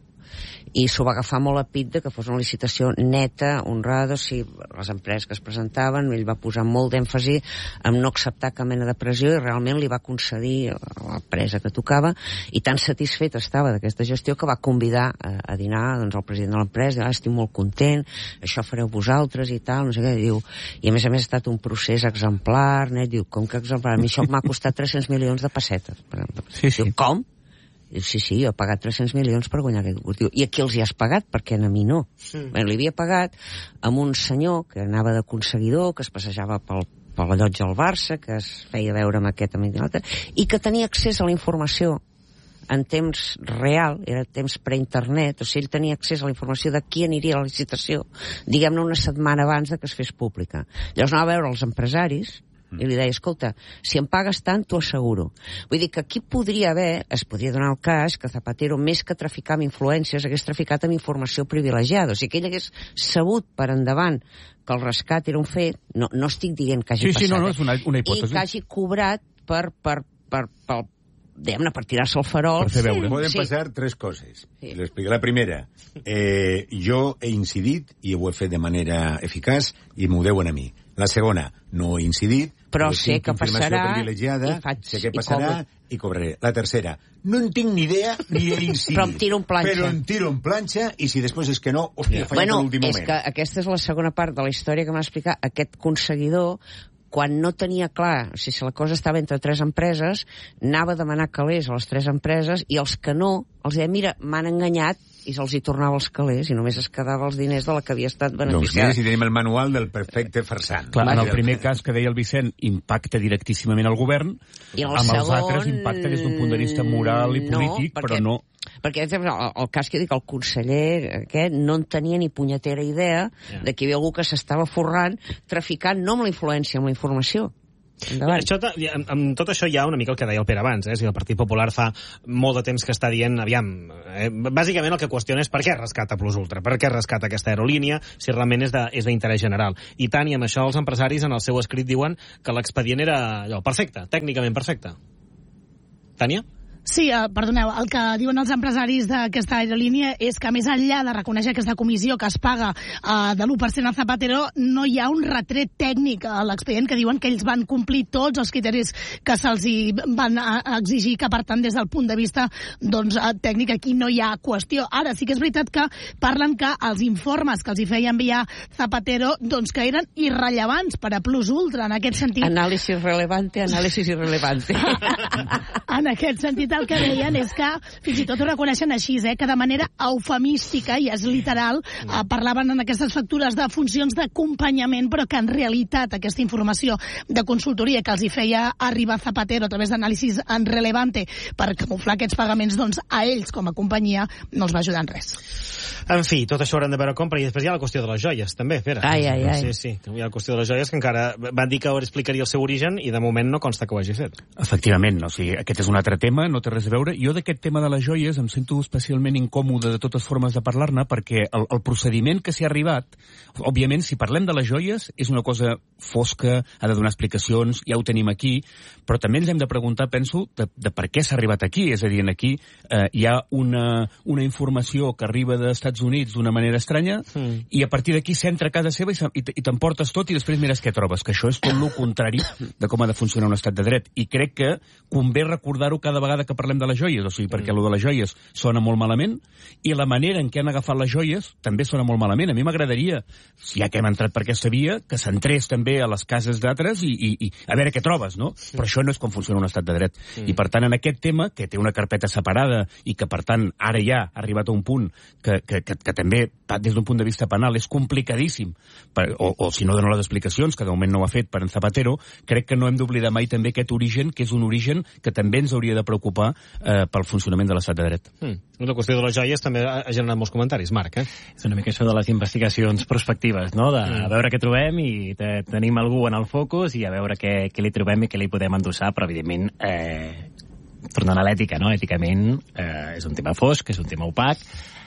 Speaker 1: i s'ho va agafar molt a pit de que fos una licitació neta, honrada, o sigui, les empreses que es presentaven, ell va posar molt d'èmfasi en no acceptar cap mena de pressió i realment li va concedir a l'empresa que tocava, i tan satisfet estava d'aquesta gestió que va convidar a, a dinar doncs, el president de l'empresa, ah, estic molt content, això fareu vosaltres i tal, no sé què, diu, i a més a més ha estat un procés exemplar, net, diu, com que exemplar? A mi això m'ha costat tres-cents milions de pessetes. Per exemple.
Speaker 4: Sí, sí.
Speaker 1: Diu, com? Diu, sí, sí, jo he pagat tres-cents milions per guanyar aquest concurs. Diu, i a qui els hi has pagat? Perquè a mi no. Mm. Bé, li havia pagat amb un senyor que anava d'aconseguidor, que es passejava pel, pel llotja al Barça, que es feia veure amb aquest amic i l'altre, i que tenia accés a la informació en temps real, era temps pre-internet, o sigui, ell tenia accés a la informació de qui aniria a la licitació, diguem-ne una setmana abans de que es fes pública. Llavors anava a veure els empresaris, i li deia, escolta, si em pagues tant, t'ho asseguro. Vull dir que aquí podria haver, es podria donar el cas que Zapatero, més que traficar amb influències, hagués traficat amb informació privilegiada. O sigui, que ell hagués sabut per endavant que el rescat era un fet, no, no estic dient que hagi
Speaker 4: sí,
Speaker 1: passat,
Speaker 4: sí, no, no, és una, una hipòtesi.
Speaker 1: I que hagi cobrat per, per, per, per, diguem-ne, per tirar-se el farol.
Speaker 4: Per fer veure.
Speaker 3: Sí, Poden
Speaker 1: sí.
Speaker 3: passar tres coses. Sí. La primera, eh, jo he incidit i ho he fet de manera eficaç i m'ho deuen a mi. La segona, no he incidit,
Speaker 1: però sé que passarà
Speaker 3: privilegiada,
Speaker 1: i faig,
Speaker 3: sé que passarà i, i cobraré. La tercera, no en tinc ni idea ni he incidit.
Speaker 1: Però em tiro en planxa.
Speaker 3: Però em tiro en planxa i si després és que no, hòstia, he fallat
Speaker 1: bueno,
Speaker 3: a l'últim moment.
Speaker 1: És que aquesta és la segona part de la història que m'ha explicat aquest conseguidor, quan no tenia clar, o sigui, si la cosa estava entre tres empreses, anava a demanar calés a les tres empreses i els que no, els deia, mira, m'han enganyat i se'ls hi tornava els calés i només es quedava els diners de la que havia estat beneficiada.
Speaker 3: Doncs mira, si tenim el manual del perfecte farsant.
Speaker 4: Clar, en el primer cas que deia el Vicent, impacta directíssimament al govern,
Speaker 1: I el
Speaker 4: amb
Speaker 1: segon,
Speaker 4: els altres impacta des d'un punt de vista moral i polític,
Speaker 1: no, perquè,
Speaker 4: però no...
Speaker 1: Perquè el, el cas que dic, el conseller aquest no en tenia ni punyetera idea yeah. de que hi havia algú que s'estava forrant traficant no amb la influència, amb la informació.
Speaker 2: Això, amb, amb tot això hi ha una mica el que deia el Pere abans, eh? Si el Partit Popular fa molt de temps que està dient, aviam, eh? bàsicament el que qüestiona és per què rescata Plus Ultra, per què rescata aquesta aerolínia, si realment és d'interès general. I tant, i amb això els empresaris en el seu escrit diuen que l'expedient era allò, perfecte, tècnicament perfecte. Tània?
Speaker 7: Sí, eh, perdoneu, el que diuen els empresaris d'aquesta aerolínia és que més enllà de reconèixer aquesta comissió que es paga eh, de l'u per cent a Zapatero, no hi ha un retret tècnic a l'expedient que diuen que ells van complir tots els criteris que se'ls van exigir, que per tant des del punt de vista doncs, tècnic aquí no hi ha qüestió. Ara sí que és veritat que parlen que els informes que els hi feia enviar Zapatero doncs que eren irrellevants per a Plus Ultra, en aquest sentit.
Speaker 1: Anàlisi relevante, anàlisi irrelevante.
Speaker 7: En aquest sentit el que deien és que, fins i tot ho reconeixen així, eh, que de manera eufemística, i és literal, eh, parlaven en aquestes factures de funcions d'acompanyament, però que en realitat aquesta informació de consultoria que els hi feia arribar Zapatero a través d'anàlisis en relevante per camuflar aquests pagaments, doncs a ells com a companyia no els va ajudar en res.
Speaker 2: En fi, tot això haurem de veure com, i després hi ha la qüestió de les joies, també, Pere.
Speaker 1: Ai, ai, ai.
Speaker 2: Sí, sí, hi ha la qüestió de les joies, que encara van dir que explicaria el seu origen i de moment no consta que ho hagi fet.
Speaker 4: Efectivament, o sigui, aquest és un altre tema, no té res a veure. Jo d'aquest tema de les joies em sento especialment incòmode de totes formes de parlar-ne, perquè el, el procediment que s'hi ha arribat, òbviament, si parlem de les joies, és una cosa fosca, ha de donar explicacions, ja ho tenim aquí, però també ens hem de preguntar, penso, de, de per què s'ha arribat aquí. És a dir, aquí eh, hi ha una, una informació que arriba dels Estats Units d'una manera estranya, mm. i a partir d'aquí s'entra a casa seva i, i, i t'emportes tot i després mires què trobes, que això és tot el contrari de com ha de funcionar un estat de dret. I crec que convé recordar-ho cada vegada que parlem de les joies, o sigui, perquè allò de les joies sona molt malament, i la manera en què han agafat les joies també sona molt malament. A mi m'agradaria, ja que hem entrat per aquesta via, que s'entrés també a les cases d'altres i, i, i a veure què trobes, no? Mm. Però això no és com funciona un estat de dret. Mm. I per tant, en aquest tema, que té una carpeta separada i que per tant ara ja ha arribat a un punt que, que, que, que també, des d'un punt de vista penal, és complicadíssim, per, o, o si no dona les explicacions, que de moment no ho ha fet per en Zapatero, crec que no hem d'oblidar mai també aquest origen, que és un origen que també ens hauria de preocupar eh, pel funcionament de l'estat de dret.
Speaker 2: Mm. La qüestió de les joies també ha generat molts comentaris, Marc, eh?
Speaker 5: És una mica això de les investigacions prospectives, no? De mm. veure què trobem i te, tenim algú en el focus i a veure què, què li trobem i què li podem endossar, però evidentment eh, tornant a l'ètica, no? Èticament eh, és un tema fosc, és un tema opac,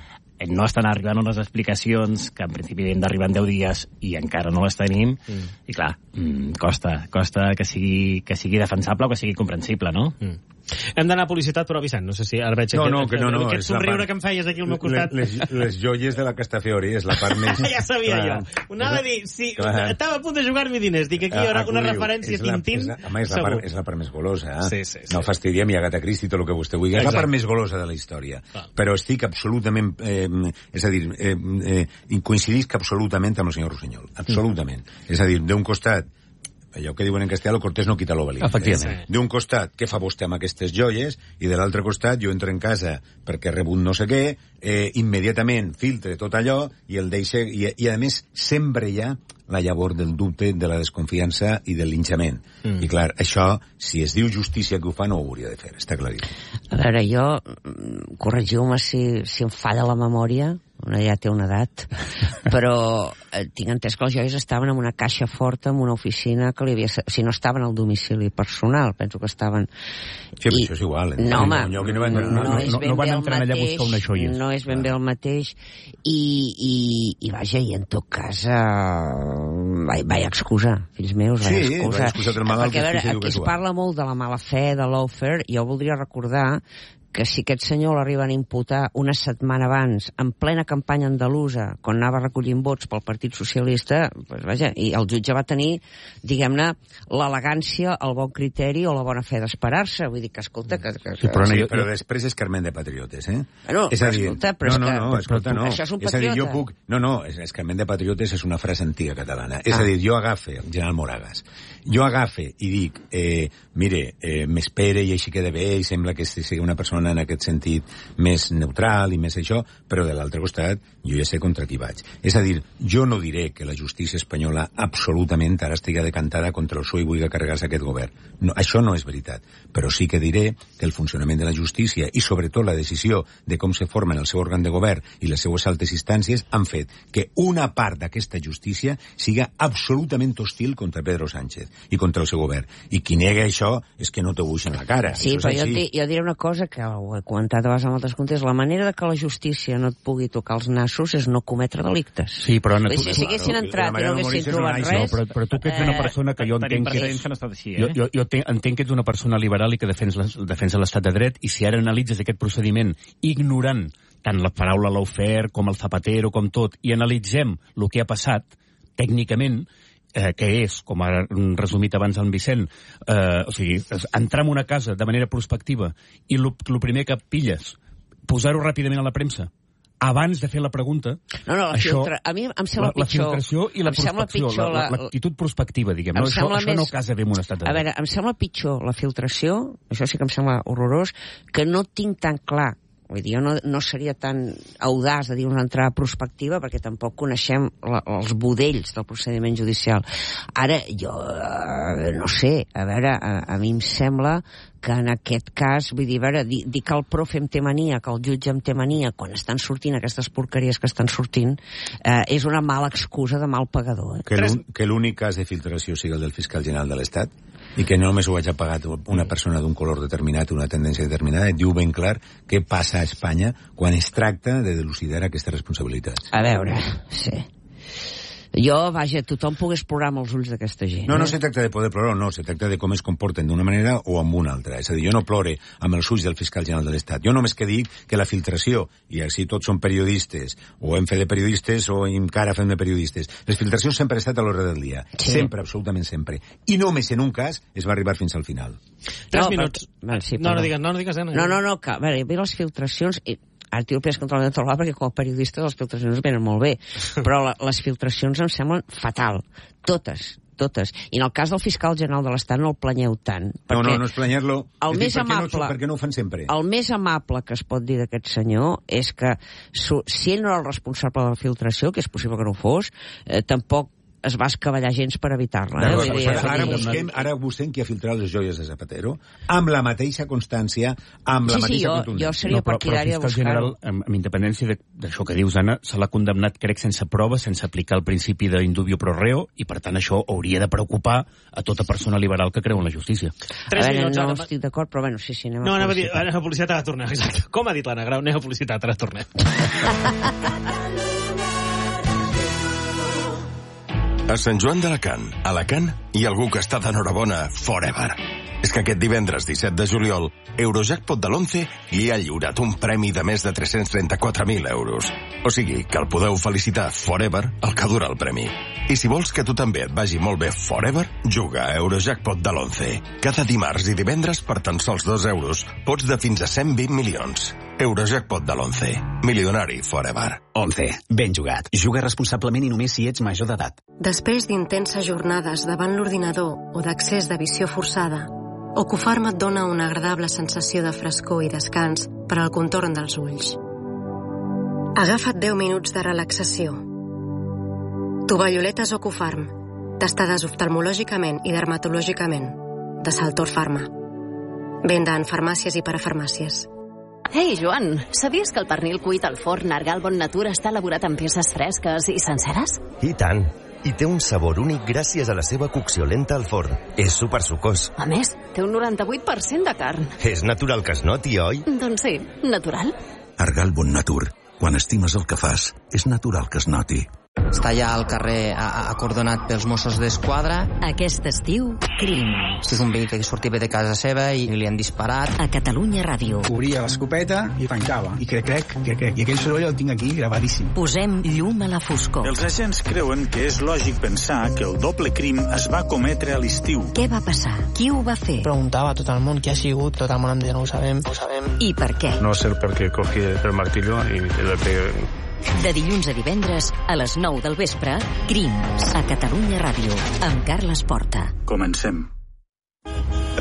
Speaker 5: no estan arribant unes explicacions que en principi hem d'arribar en deu dies i encara no les tenim, mm. i clar, mm, costa, costa que sigui, que sigui defensable o que sigui comprensible, no? Mm.
Speaker 2: Hem d'anar a publicitat, però Vicent, no sé si ara veig
Speaker 3: no,
Speaker 2: aquest,
Speaker 3: no, que no, no,
Speaker 2: aquest somriure part, que em feies aquí al meu costat.
Speaker 3: Les, les joies de la Castafiori és la part més...
Speaker 2: Ja sabia clar, jo. Ho anava a dir, sí, clar. Estava a punt de jugar-me diners, dic aquí hi haurà una referència a Tintín.
Speaker 3: Home, és la, part, és la part més golosa, eh?
Speaker 2: Sí, sí, sí.
Speaker 3: No fastidiem i Agatha Christie, tot el que vostè vulgui. És la part més golosa de la història. Ah. Però estic absolutament... Eh, és a dir, eh, eh, coincidisc absolutament amb el senyor Rossinyol. Absolutament. Mm. És a dir, d'un costat, allò que diuen en castellà, el cortés no quita lo valiente.
Speaker 4: Efectivament.
Speaker 3: D'un costat, què fa vostè amb aquestes joies? I de l'altre costat, jo entro en casa perquè he rebut no sé què, eh, immediatament filtre tot allò i el deixe, i, i a més sembre ja la llavor del dubte, de la desconfiança i del linxament. Mm. I clar, això, si es diu justícia que ho fa, no ho hauria de fer, està claríssim.
Speaker 1: A veure, jo, corregiu-me si, si em falla la memòria, una ja té una edat, però eh, tinc entès que les joies estaven en una caixa forta, en una oficina que li havia... Si no estaven al domicili personal, penso que estaven...
Speaker 3: Sí, però I... això és igual. Eh?
Speaker 1: No, home,
Speaker 3: no, no, van,
Speaker 1: no, no, no, és ben
Speaker 4: no van
Speaker 1: bé
Speaker 4: entrar
Speaker 1: el
Speaker 4: allà a buscar unes joies.
Speaker 1: No és ben bé el mateix. I, i, i vaja, i en tot cas, uh, vaig, vaig excusar, fills meus, vaig
Speaker 3: sí,
Speaker 1: excusar.
Speaker 3: Sí, vaig malalt,
Speaker 1: perquè, a veure, aquí es parla molt de la mala fe, de l'offer, i jo voldria recordar que si aquest senyor l'arriben a imputar una setmana abans, en plena campanya andalusa, quan anava recollint vots pel Partit Socialista, pues vaja, i el jutge va tenir, diguem-ne, l'elegància, el bon criteri o la bona fe d'esperar-se. Vull dir que, escolta... Que, que,
Speaker 3: sí, però,
Speaker 1: que...
Speaker 3: sí, però després és Carmen de Patriotes, eh?
Speaker 1: Bueno,
Speaker 3: és a dir,
Speaker 1: escolta, però
Speaker 3: no, no,
Speaker 1: és que...
Speaker 3: no, escolta, no.
Speaker 1: Això és un
Speaker 3: és a dir, jo
Speaker 1: patriota.
Speaker 3: puc... No, no, és, és Carmen de Patriotes és una frase antiga catalana. Ah. És a dir, jo agafe, el general Moragas, jo agafe i dic, eh, mire, eh, m'espere i així queda bé i sembla que sigui una persona persona en aquest sentit més neutral i més això, però de l'altre costat jo ja sé contra qui vaig. És a dir, jo no diré que la justícia espanyola absolutament ara estigui decantada contra el P S O E i vulgui carregar-se aquest govern. No, això no és veritat. Però sí que diré que el funcionament de la justícia i sobretot la decisió de com se formen el seu òrgan de govern i les seues altes instàncies han fet que una part d'aquesta justícia siga absolutament hostil contra Pedro Sánchez i contra el seu govern. I qui nega això és que no té buix en la cara.
Speaker 1: Sí, però jo, di, jo diré una cosa que ho he comentat a vegades en altres comptes. La manera de que la justícia no et pugui tocar els nassos és no cometre delictes.
Speaker 4: Sí, però...
Speaker 1: Tu, si, si haguessin entrat i no haguessin trobat res...
Speaker 4: No, però, però tu que ets una persona que jo entenc que...
Speaker 5: que no ha estat així, eh?
Speaker 4: Jo, jo, jo te, entenc que ets una persona liberal i que defensa, defensa l'estat de dret, i si ara analitzes aquest procediment ignorant tant la paraula lawfare com el Zapatero, com tot, i analitzem el que ha passat, tècnicament, eh, que és, com ha resumit abans en Vicent, eh, o sigui, entrar en una casa de manera prospectiva i el primer que pilles, posar-ho ràpidament a la premsa, abans de fer la pregunta...
Speaker 1: No, no, la
Speaker 4: això,
Speaker 1: filtra... a mi em sembla
Speaker 4: la, la
Speaker 1: pitjor...
Speaker 4: La filtració i la prospecció, l'actitud la, prospectiva, diguem. No? Això, això més... no casa bé en un estat de dret.
Speaker 1: A veure, em sembla pitjor la filtració, això sí que em sembla horrorós, que no tinc tan clar. Vull dir, jo no, no seria tan audaç de dir una entrada prospectiva perquè tampoc coneixem la, els budells del procediment judicial. Ara, jo eh, no sé, a veure, a, a mi em sembla que en aquest cas, vull dir, a veure, dir, dir que el profe em té mania, que el jutge em té mania, quan estan sortint aquestes porqueries que estan sortint, eh, és una mala excusa de mal pagador. Eh?
Speaker 3: Que l'únic cas de filtració sigui el del fiscal general de l'Estat, i que no només ho hagi pagat una persona d'un color determinat, una tendència determinada, diu ben clar què passa a Espanya quan es tracta de dilucidar aquestes responsabilitats.
Speaker 1: A veure, sí. Jo, vaja, tothom pogués plorar amb els ulls d'aquesta gent.
Speaker 3: No, no
Speaker 1: eh?
Speaker 3: se tracta de poder plorar, no, se tracta de com es comporten d'una manera o amb una altra. És a dir, jo no plore amb els ulls del fiscal general de l'Estat. Jo només que dic que la filtració, i així tots són periodistes, o hem fet de periodistes, o encara fem de periodistes, les filtracions sempre han estat a l'ordre del dia. Sí. Sempre, absolutament sempre. I només en un cas es va arribar fins al final.
Speaker 2: Tres
Speaker 1: no,
Speaker 2: minuts.
Speaker 1: Per... Sí,
Speaker 2: no, no digues, no, no digues, eh?
Speaker 1: No, no, no, que, a veure, hi havia les filtracions... I... Ara t'ho penso contra la trobar perquè com a periodista les filtracions venen molt bé, però la, les filtracions em semblen fatal, totes, totes. I en el cas del fiscal general de l'Estat no el planyeu tant.
Speaker 3: No, no, no és planyar-lo.
Speaker 1: El més
Speaker 3: per,
Speaker 1: amable,
Speaker 3: no, per què no ho fan sempre?
Speaker 1: El més amable que es pot dir d'aquest senyor és que su, si ell no era el responsable de la filtració, que és possible que no ho fos, eh, tampoc es va escavallar gens per evitar-la. Eh?
Speaker 3: Ara, dir, ara, busquem, ara busquem qui ha filtrat les joies de Zapatero amb la mateixa constància, amb la
Speaker 1: sí,
Speaker 3: mateixa
Speaker 1: sí, jo,
Speaker 3: contundència.
Speaker 1: Jo seria no, partidària de buscar-ho.
Speaker 4: Amb, amb independència d'això que dius, Anna, se l'ha condemnat, crec, sense prova, sense aplicar el principi d'indubio pro reo, i per tant això hauria de preocupar a tota persona liberal que creu en la justícia.
Speaker 1: Tres a veure, minuts, no ara... estic d'acord, però bueno, sí, sí, anem
Speaker 2: no,
Speaker 1: a
Speaker 2: publicitat. No, anem a dir, anem a publicitat, ara tornem, exacte. Com ha dit l'Anna Grau, anem a publicitat, ara tornem.
Speaker 8: A Sant Joan d'Alacant, Alacant, hi ha algú que està d'enhorabona forever. És que aquest divendres disset de juliol, Eurojackpot de l'onze li ha lliurat un premi de més de tres-cents trenta-quatre mil euros. O sigui, que el podeu felicitar forever el que dura el premi. I si vols que tu també et vagi molt bé forever, juga a Eurojackpot de l'onze. Cada dimarts i divendres per tan sols dos euros pots de fins a cent vint milions. Eurojackpot de l'onze. Milionari forever.
Speaker 9: onze. Ben jugat. Juga responsablement i només si ets major d'edat.
Speaker 10: Després d'intenses jornades davant l'ordinador o d'accés de visió forçada, Ocufarm et dona una agradable sensació de frescor i descans per al contorn dels ulls. Agafa't deu minuts de relaxació. Tovalloletes Ocufarm, testades oftalmològicament i dermatològicament, de Saltor Pharma. Venda en farmàcies i parafarmàcies.
Speaker 11: Ei, Joan, sabies que el pernil cuit al forn Argal Bon Natura està elaborat amb peces fresques i senceres?
Speaker 12: I tant! I té un sabor únic gràcies a la seva cocció lenta al forn. És supersucós.
Speaker 11: A més, té un noranta-vuit per cent de carn.
Speaker 12: És natural que es noti, oi?
Speaker 11: Doncs sí, natural.
Speaker 13: Argal Bon Natur. Quan estimes el que fas, és natural que es noti.
Speaker 14: Està allà al carrer acordonat pels Mossos d'Esquadra.
Speaker 11: Aquest estiu, crim.
Speaker 14: És un veí que sortia de casa seva i li han disparat.
Speaker 11: A Catalunya Ràdio.
Speaker 15: Obria l'escopeta i tancava. I crec, crec, crec, crec. I aquell soroll el tinc aquí gravadíssim.
Speaker 11: Posem llum a la foscor.
Speaker 16: Els agents creuen que és lògic pensar que el doble crim es va cometre a l'estiu.
Speaker 11: Què va passar? Qui ho va fer?
Speaker 17: Preguntava a tot el món qui ha sigut, tot el món em deia no ho sabem, no ho sabem.
Speaker 11: I per què?
Speaker 18: No sé per què cogí el martillo i le pegué.
Speaker 11: De dilluns a divendres, a les nou del vespre, Crims, a Catalunya Ràdio, amb Carles Porta.
Speaker 16: Comencem.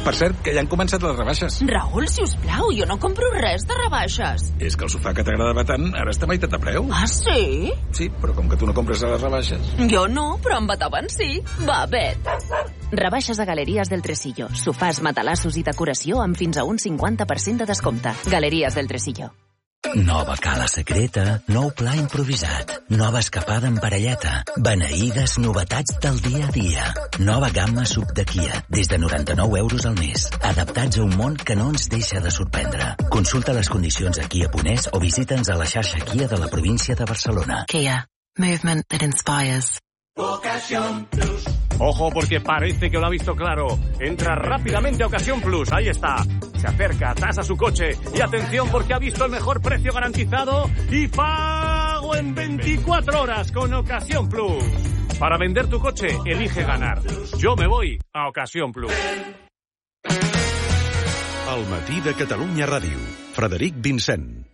Speaker 15: Per cert, que ja han començat les rebaixes.
Speaker 19: Raül, sisplau, jo no compro res de rebaixes.
Speaker 15: És que el sofà que t'agradava tant ara està a meitat de preu.
Speaker 19: Ah, sí?
Speaker 15: Sí, però com que tu no compres a les rebaixes...
Speaker 19: Jo no, però en Bataven sí. Va, vet.
Speaker 11: Rebaixes a Galeries del Tresillo. Sofàs, matalassos i decoració amb fins a un cinquanta per cent de descompte. Galeries del Tresillo.
Speaker 20: Nova cala secreta, nou pla improvisat, nova escapada en parelleta, beneïdes novetats del dia a dia. Nova gamma sub de Kia, des de noranta-nou euros al mes. Adaptats a un món que no ens deixa de sorprendre. Consulta les condicions a Kia punt es o visita'ns a la xarxa Kia de la província de Barcelona.
Speaker 10: Kia. Movement that inspires.
Speaker 21: Ocasión Plus. Ojo, porque parece que lo ha visto claro. Entra rápidamente a Ocasión Plus. Ahí está. Se acerca, tasa su coche. Y atención, porque ha visto el mejor precio garantizado y pago en veinticuatro horas con Ocasión Plus. Para vender tu coche, elige ganar. Yo me voy a Ocasión Plus.
Speaker 8: El matí de Catalunya Ràdio. Frederic Vincent.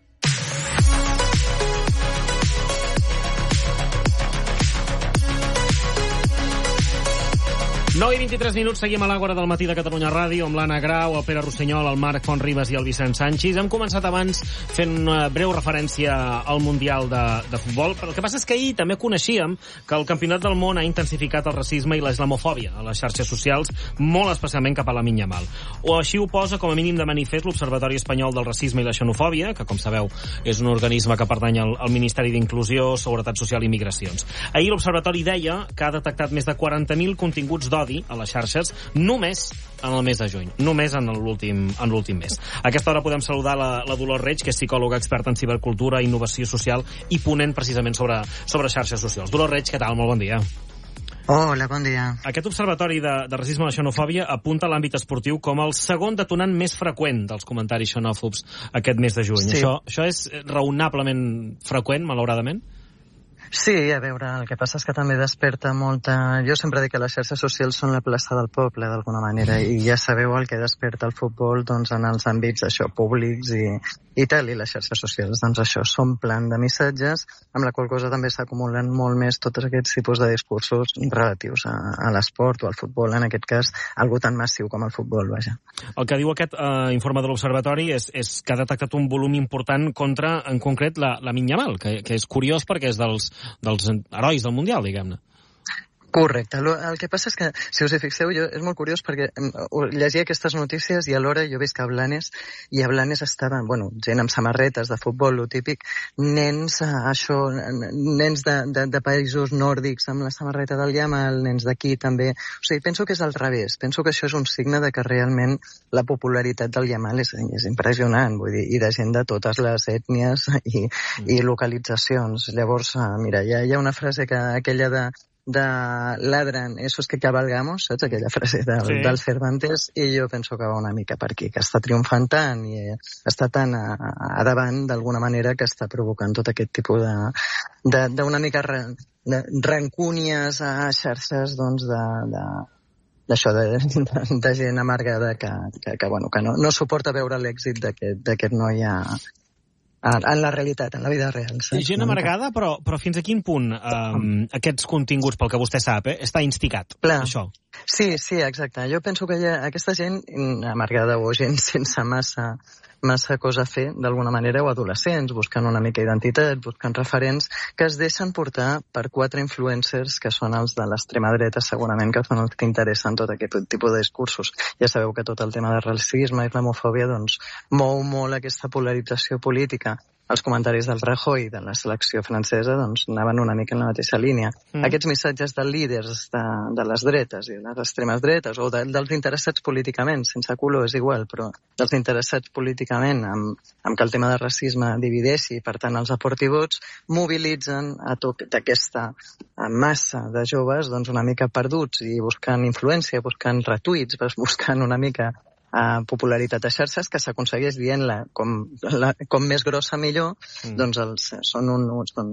Speaker 2: nou i vint-i-tres minuts, seguim a l'Àgora del matí de Catalunya Ràdio amb l'Anna Grau, el Pere Rossinyol, el Marc Fontribas i el Vicent Sanchis. Hem començat abans fent una breu referència al Mundial de, de Futbol, però el que passa és que ahir també coneixíem que el Campionat del Món ha intensificat el racisme i la islamofòbia a les xarxes socials, molt especialment cap a la Lamine Yamal. O així ho posa com a mínim de manifest l'Observatori Espanyol del Racisme i la Xenofòbia, que, com sabeu, és un organisme que pertany al, al Ministeri d'Inclusió, Seguretat Social i Migracions. Ahir l'Observatori deia que ha detectat més de quaranta mil continguts d'odi a les xarxes només en el mes de juny, només en l'últim en l'últim mes. A aquesta hora podem saludar la, la Dolors Reig, que és psicòloga experta en cibercultura, innovació social i ponent precisament sobre, sobre xarxes socials. Dolors Reig, què tal? Molt bon dia.
Speaker 22: Hola, bon dia.
Speaker 2: Aquest observatori de, de racisme i la xenofòbia apunta l'àmbit esportiu com el segon detonant més freqüent dels comentaris xenòfobs aquest mes de juny.
Speaker 22: Sí.
Speaker 2: Això, això és raonablement freqüent, malauradament?
Speaker 22: Sí, a veure, el que passa és que també desperta molta... Jo sempre dic que les xarxes socials són la plaça del poble, d'alguna manera, i ja sabeu el que desperta el futbol doncs, en els àmbits això, públics i, i tal, i les xarxes socials, doncs això, s'omplen de missatges, amb la qual cosa també s'acumulen molt més tots aquests tipus de discursos relatius a, a l'esport o al futbol, en aquest cas, algo tan massiu com el futbol, vaja.
Speaker 2: El que diu aquest eh, informe de l'Observatori és, és que ha detectat un volum important contra, en concret, la, la Lamine Yamal, que, que és curiós perquè és dels dels herois del Mundial, diguem-ne.
Speaker 22: Correcte. El que passa és que, si us hi fixeu, jo, és molt curiós perquè llegia aquestes notícies i alhora jo veig que a Blanes, i a Blanes estava, bueno, gent amb samarretes de futbol, lo típic, nens, això, nens de, de, de països nòrdics amb la samarreta del Yamal, nens d'aquí també. O sigui, penso que és al revés. Penso que això és un signe de que realment la popularitat del Yamal és, és impressionant, vull dir, i de gent de totes les ètnies i, i localitzacions. Llavors, mira, hi ha, hi ha una frase que aquella de de ladran, esos que cabalgamos, saps? Aquella frase del, sí. del Cervantes, i jo penso que va una mica per aquí, que està triomfant tant i està tan a, a davant d'alguna manera que està provocant tot aquest tipus de, de, d'una mica re, de rancúnies a xarxes, doncs, de, de d'això, de, de, de gent amargada que, que, que, bueno, que no, no suporta veure l'èxit d'aquest, d'aquest noi a, en la realitat, en la vida real. Saps?
Speaker 2: Gent amargada, però, però fins a quin punt eh, aquests continguts, pel que vostè sap, eh, està instigat,
Speaker 22: Clar.
Speaker 2: això?
Speaker 22: Sí, sí, exacte. Jo penso que hi ha aquesta gent amargada o gent sense massa massa cosa a fer, d'alguna manera, o adolescents, buscant una mica identitat, buscant referents, que es deixen portar per quatre influencers que són els de l'extrema dreta, segurament, que són els que interessen tot aquest tipus de discursos. Ja sabeu que tot el tema de racisme i islamofòbia, doncs, mou molt aquesta polarització política. Els comentaris del Rajoy de la selecció francesa doncs, anaven una mica en la mateixa línia. Mm. Aquests missatges de líders de, de les dretes i de les extremes dretes, o de, dels interessats políticament, sense color és igual, però dels interessats políticament amb, amb que el tema de racisme divideixi i, per tant, els aporti vots, mobilitzen a tota aquesta massa de joves doncs, una mica perduts i buscant influència, buscant retuits, buscant una mica Uh, popularitat a xarxes, que s'aconsegueix dient-la com, la, com més grossa millor, mm. doncs els, són, un, són,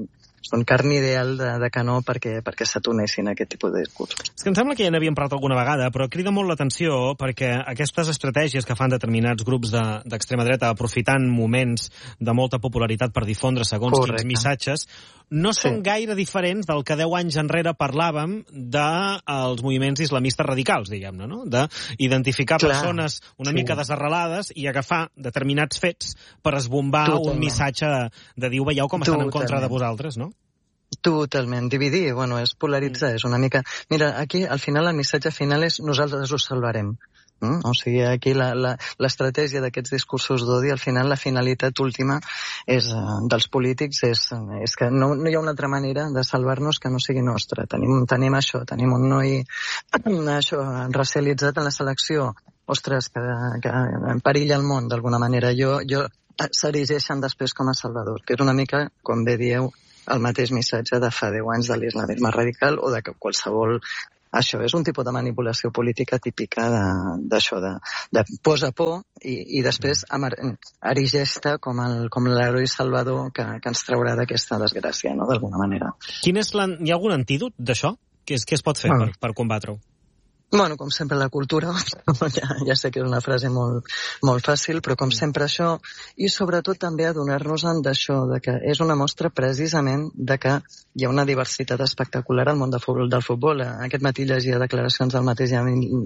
Speaker 22: són carn ideal de, de canó perquè, perquè s'atunessin aquest tipus de discursos.
Speaker 2: És que em sembla que ja n'havíem parlat alguna vegada, però crida molt l'atenció perquè aquestes estratègies que fan determinats grups d'extrema de, dreta aprofitant moments de molta popularitat per difondre segons Correcte. Quins missatges, no són sí. gaire diferents del que deu anys enrere parlàvem dels moviments islamistes radicals, diguem-ne, no? D'identificar persones una sí. mica desarrelades i agafar determinats fets per esbombar Totalment. Un missatge de, de dir, veieu com estan Totalment. En contra de vosaltres, no?
Speaker 22: Totalment. Dividir, bueno, és polaritzar, mm. és una mica... Mira, aquí, al final, el missatge final és nosaltres us salvarem. Mm? O sigui, aquí l'estratègia d'aquests discursos d'odi, al final la finalitat última és, uh, dels polítics és, és que no, no hi ha una altra manera de salvar-nos que no sigui nostra. Tenim, tenim això, tenim un noi això, racialitzat en la selecció, ostres, que, que emperilla el món d'alguna manera. Jo, jo s'erigeixen després com a salvadors, que és una mica, com bé dieu, el mateix missatge de fa deu anys de l'islamisme radical o de que qualsevol... Això és un tipus de manipulació política típica d'això, de, de, de posa por i, i després erigeix-te com l'heroi salvador que, que ens traurà d'aquesta desgràcia, no?, d'alguna manera.
Speaker 2: Quin és la, hi ha algun antídot d'això? Què, què es pot fer bueno. per, per combatre-ho?
Speaker 22: Bueno, com sempre la cultura, ja, ja sé que és una frase molt, molt fàcil, però com sempre això, i sobretot també adonar-nos-en d'això, de que és una mostra precisament de que hi ha una diversitat espectacular al món de futbol, del futbol. Aquest matí llegia declaracions del mateix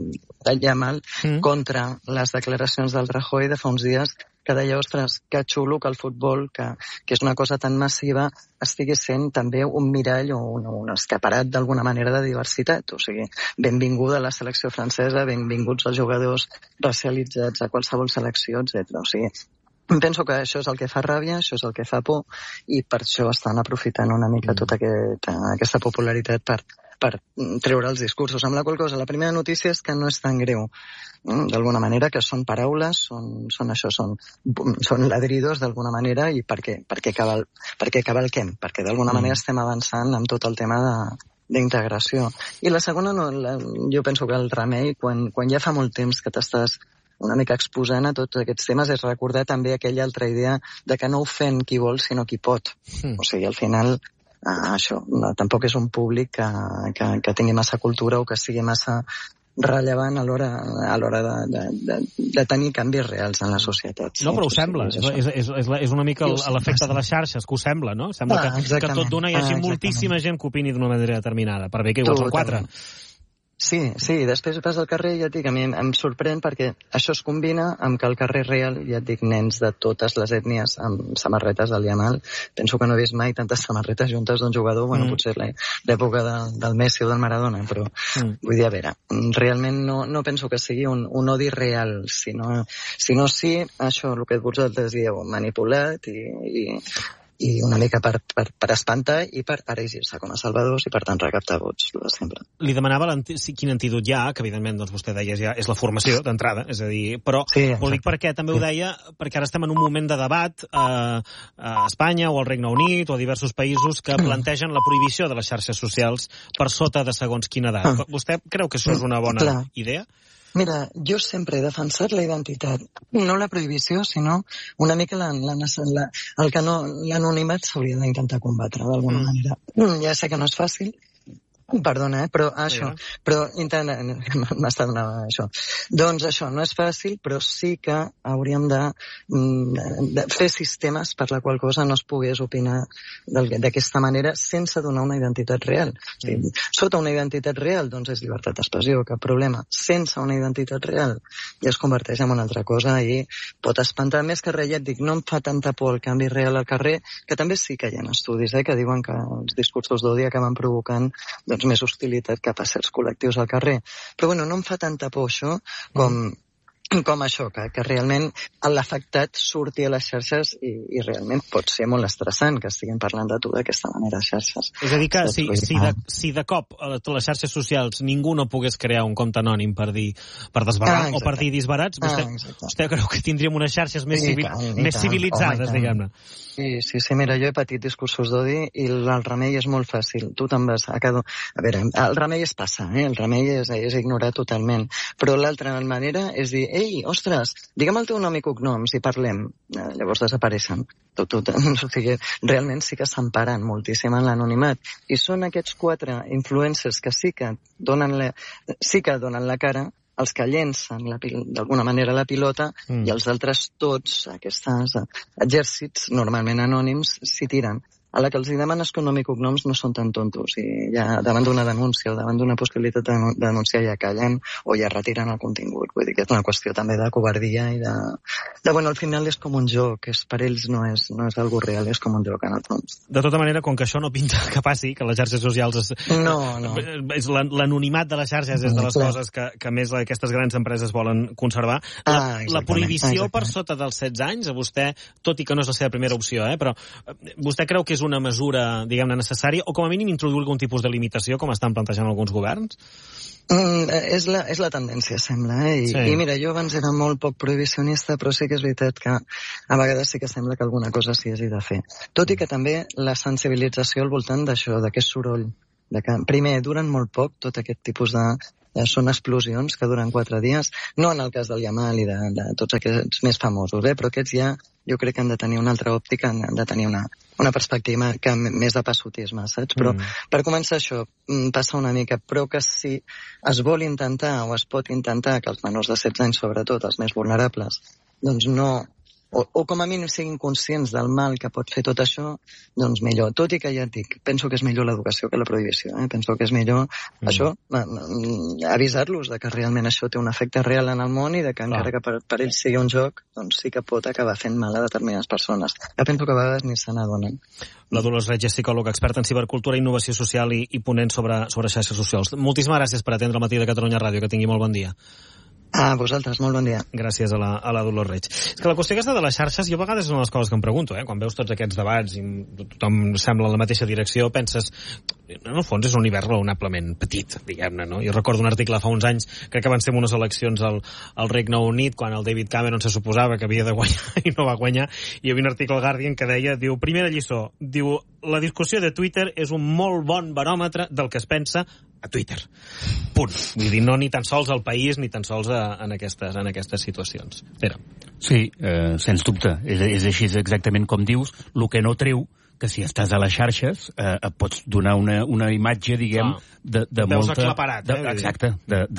Speaker 22: Yamal mm. contra les declaracions del Rajoy de fa uns dies, que deia, ostres, que xulo que el futbol, que, que és una cosa tan massiva, estigui sent també un mirall o un, un escaparat d'alguna manera de diversitat. O sigui, benvinguda a la selecció francesa, benvinguts els jugadors racialitzats a qualsevol selecció, etcètera. O sigui, penso que això és el que fa ràbia, això és el que fa por, i per això estan aprofitant una mica tota aquest, aquesta popularitat per, per treure els discursos. Amb la qual cosa, la primera notícia és que no és tan greu. D'alguna manera, que són paraules, són, són això, són, són ladridos d'alguna manera, i perquè, perquè, cabal, perquè cavalquem, perquè d'alguna mm. manera estem avançant amb tot el tema de, d'integració. I la segona, no, la, jo penso que el remei, quan, quan ja fa molt temps que t'estàs una mica exposant a tots aquests temes, és recordar també aquella altra idea de que no ofèn qui vol, sinó qui pot. Mm. O sigui, al final, eh, això, no, tampoc és un públic que, que, que tingui massa cultura o que sigui massa rellevant a l'hora a l'hora de, de, de, de tenir canvis reals en la societat.
Speaker 2: Sí, no, però ho sembla. És, és, és, és, és una mica l'efecte de les xarxes, que ho sembla, no? Sembla ah, que, que tot d'una hi hagi ah, moltíssima gent que opini d'una manera determinada, per bé que igual són quatre.
Speaker 22: Sí, sí, després vas al carrer i ja et dic, a mi em sorprèn perquè això es combina amb que al carrer real, ja et dic, nens de totes les ètnies amb samarretes del Yamal. Penso que no he vist mai tantes samarretes juntes d'un jugador, bueno, mm. potser l'època de, del Messi o del Maradona, però mm. vull dir, a veure, realment no, no penso que sigui un, un odi real, sinó, sinó sí, això, el que vosaltres dieu, manipulat i... i i una mica per, per, per espantar i per erigir-se com a salvadors i per tant recaptar vots, de sempre.
Speaker 2: Li demanava quin antídot hi ha, que evidentment doncs, vostè deia ja és la formació d'entrada, és a dir, però sí, ho dic perquè també ho deia, perquè ara estem en un moment de debat eh, a Espanya o al Regne Unit o a diversos països que plantegen la prohibició de les xarxes socials per sota de segons quina edat. Vostè creu que això és una bona Clar. idea?
Speaker 22: Mira, jo sempre he defensat la identitat, no la prohibició, sinó una mica la, la, la, el que no, l'anonimat s'hauria d'intentar combatre d'alguna mm. manera. Ja sé que no és fàcil, perdona, eh? però això, sí, però intenta, m'està donant això. Doncs això, no és fàcil, però sí que hauríem de, de fer sistemes per la qual cosa no es pogués opinar d'aquesta manera sense donar una identitat real. O sigui, mm. sota una identitat real, doncs és llibertat d'expressió, cap problema. Sense una identitat real ja es converteix en una altra cosa i pot espantar més que res. Ja et dic, no em fa tanta por el canvi real al carrer, que també sí que hi ha estudis eh, que diuen que els discursos d'odi acaben provocant doncs, més hostilitat cap a certs col·lectius al carrer. Però bueno, no em fa tanta por això com, com això, que, que realment l'afectat surti a les xarxes i, i realment pot ser molt estressant que estiguin parlant de tu d'aquesta manera a xarxes.
Speaker 2: És a dir que si, si, de, si de cop a les xarxes socials ningú no pogués crear un compte anònim per dir per desbarrar ah, o per dir disbarats, vostè, ah, vostè creu que tindríem unes xarxes més, civil, tant, més civilitzades, diguem-ne?
Speaker 22: Sí, sí, sí, mira, jo he patit discursos d'odi i el remei és molt fàcil. Tu te'n vas a cada... A veure, el remei és passar, eh? El remei és, és ignorar totalment. Però l'altra manera és dir, ei, ostres, digue'm el teu nom i cognoms i parlem. Eh, llavors desapareixen. Tot, tot, o sigui, realment sí que s'emparen moltíssim en l'anonimat. I són aquests quatre influencers que sí que donen la, sí que donen la cara, els que llencen d'alguna manera la pilota, mm. i els altres tots, aquests exèrcits normalment anònims, s'hi tiren. A la que els demanes nom i cognoms no són tan tontos i ja davant d'una denúncia o davant d'una possibilitat de denunciar ja callen o ja retiren el contingut. Vull dir que és una qüestió també de covardia i de... de bueno, al final és com un joc, és, per ells no és, no és algo real, és com un joc en el fons.
Speaker 2: De tota manera, com que això no pinta que passi, que les xarxes socials... Es...
Speaker 22: No, no.
Speaker 2: És l'anonimat de les xarxes és de les Clar. coses que, que més aquestes grans empreses volen conservar. La, ah, la prohibició exactament. Per sota dels setze anys, a vostè, tot i que no és la seva primera opció, eh, però vostè creu que és una mesura, diguem-ne, necessària, o com a mínim introduir algun tipus de limitació, com estan plantejant alguns governs?
Speaker 22: Mm, és, la, és la tendència, sembla, eh? I, sí. I mira, jo abans era molt poc prohibicionista, però sí que és veritat que a vegades sí que sembla que alguna cosa s'hi hagi de fer. Tot i que també la sensibilització al voltant d'això, d'aquest soroll, de que, primer, duren molt poc tot aquest tipus de... són explosions que duren quatre dies, no en el cas del Yamal i de, de tots aquests més famosos, eh? Però aquests ja jo crec que han de tenir una altra òptica, han de tenir una, una perspectiva que més de passotisme, saps? Però mm. per començar això passa una mica, però que si es vol intentar o es pot intentar que els menors de setze anys, sobretot els més vulnerables, doncs no... O, o com a mínim siguin conscients del mal que pot fer tot això, doncs millor. Tot i que ja et dic, penso que és millor l'educació que la prohibició. Eh? Penso que és millor mm. això, avisar-los de que realment això té un efecte real en el món i de que encara que per, per ells sigui un joc, doncs sí que pot acabar fent mal a determinades persones. Jo penso que a vegades ni se n'adonen.
Speaker 2: La Dolors Reig és psicòloga experta en cibercultura, innovació social i, i ponent sobre, sobre xarxes socials. Moltíssimes gràcies per atendre el matí de Catalunya Ràdio. Que tingui molt bon dia.
Speaker 22: A vosaltres, molt bon dia.
Speaker 2: Gràcies a la, a la Dolors Reig. És que la qüestió aquesta de les xarxes, jo a vegades és una de les coses que em pregunto, eh? Quan veus tots aquests debats i tothom sembla en la mateixa direcció, penses, en el fons és un univers raonablement petit, diguem-ne, no? Jo recordo un article fa uns anys, crec que van ser unes eleccions al, al Regne Unit, quan el David Cameron se suposava que havia de guanyar i no va guanyar, i hi havia un article al Guardian que deia, diu, primera lliçó, diu, la discussió de Twitter és un molt bon baròmetre del que es pensa a Twitter. Punt. Vull dir, no ni tan sols al país, ni tan sols a, en, aquestes, en aquestes situacions. Pere.
Speaker 4: Sí, eh, sens dubte. És, és així exactament com dius. El que no treu que si estàs a les xarxes eh, et pots donar una, una imatge, diguem, ah, de, de molta...
Speaker 2: aclaparat,
Speaker 4: de, eh? Exacte,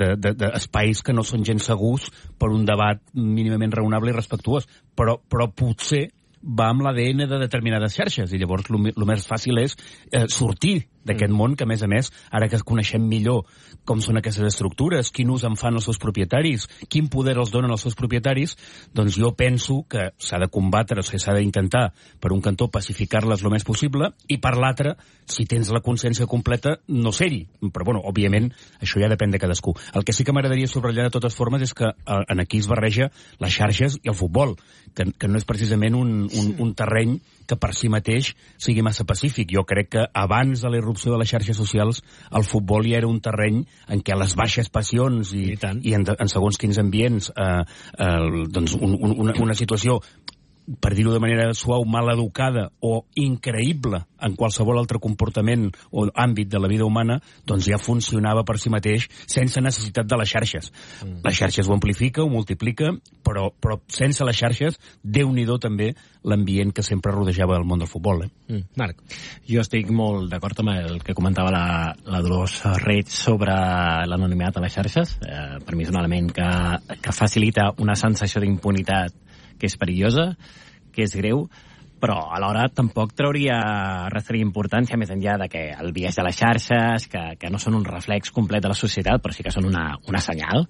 Speaker 4: d'espais que no són gens segurs per un debat mínimament raonable i respectuós. Però, però potser va amb l'A D N de determinades xarxes i llavors el més fàcil és eh, sortir d'aquest mm. món que, a més a més, ara que coneixem millor com són aquestes estructures, quin ús en fan els seus propietaris, quin poder els donen els seus propietaris, doncs jo penso que s'ha de combatre, o sigui, s'ha d'intentar, per un cantó, pacificar-les el més possible, i per l'altre, si tens la consciència completa, no ser-hi. Però, bueno, òbviament, això ja depèn de cadascú. El que sí que m'agradaria subratllar de totes formes és que en aquí es barreja les xarxes i el futbol, que, que no és precisament un, un, un terreny que per si mateix sigui massa pacífic. Jo crec que abans de la irrupció de les xarxes socials el futbol ja era un terreny en què les baixes passions i, I, i en, en segons quins ambients eh, eh, doncs un, un, una, una situació, per dir-ho de manera suau, mal educada o increïble en qualsevol altre comportament o àmbit de la vida humana, doncs ja funcionava per si mateix sense necessitat de les xarxes. Mm. Les xarxes ho amplifica, ho multiplica, però, però sense les xarxes, Déu-n'hi-do també l'ambient que sempre rodejava el món del futbol. Eh?
Speaker 5: Mm. Marc, jo estic molt d'acord amb el que comentava la, la Dolors Reig sobre l'anonimat a les xarxes. Eh, per mi és un element que, que facilita una sensació d'impunitat que és perillosa, que és greu, però alhora tampoc trauria restaria importància més enllà de que el biaix de les xarxes, que, que no són un reflex complet de la societat, però sí que són una, una senyal.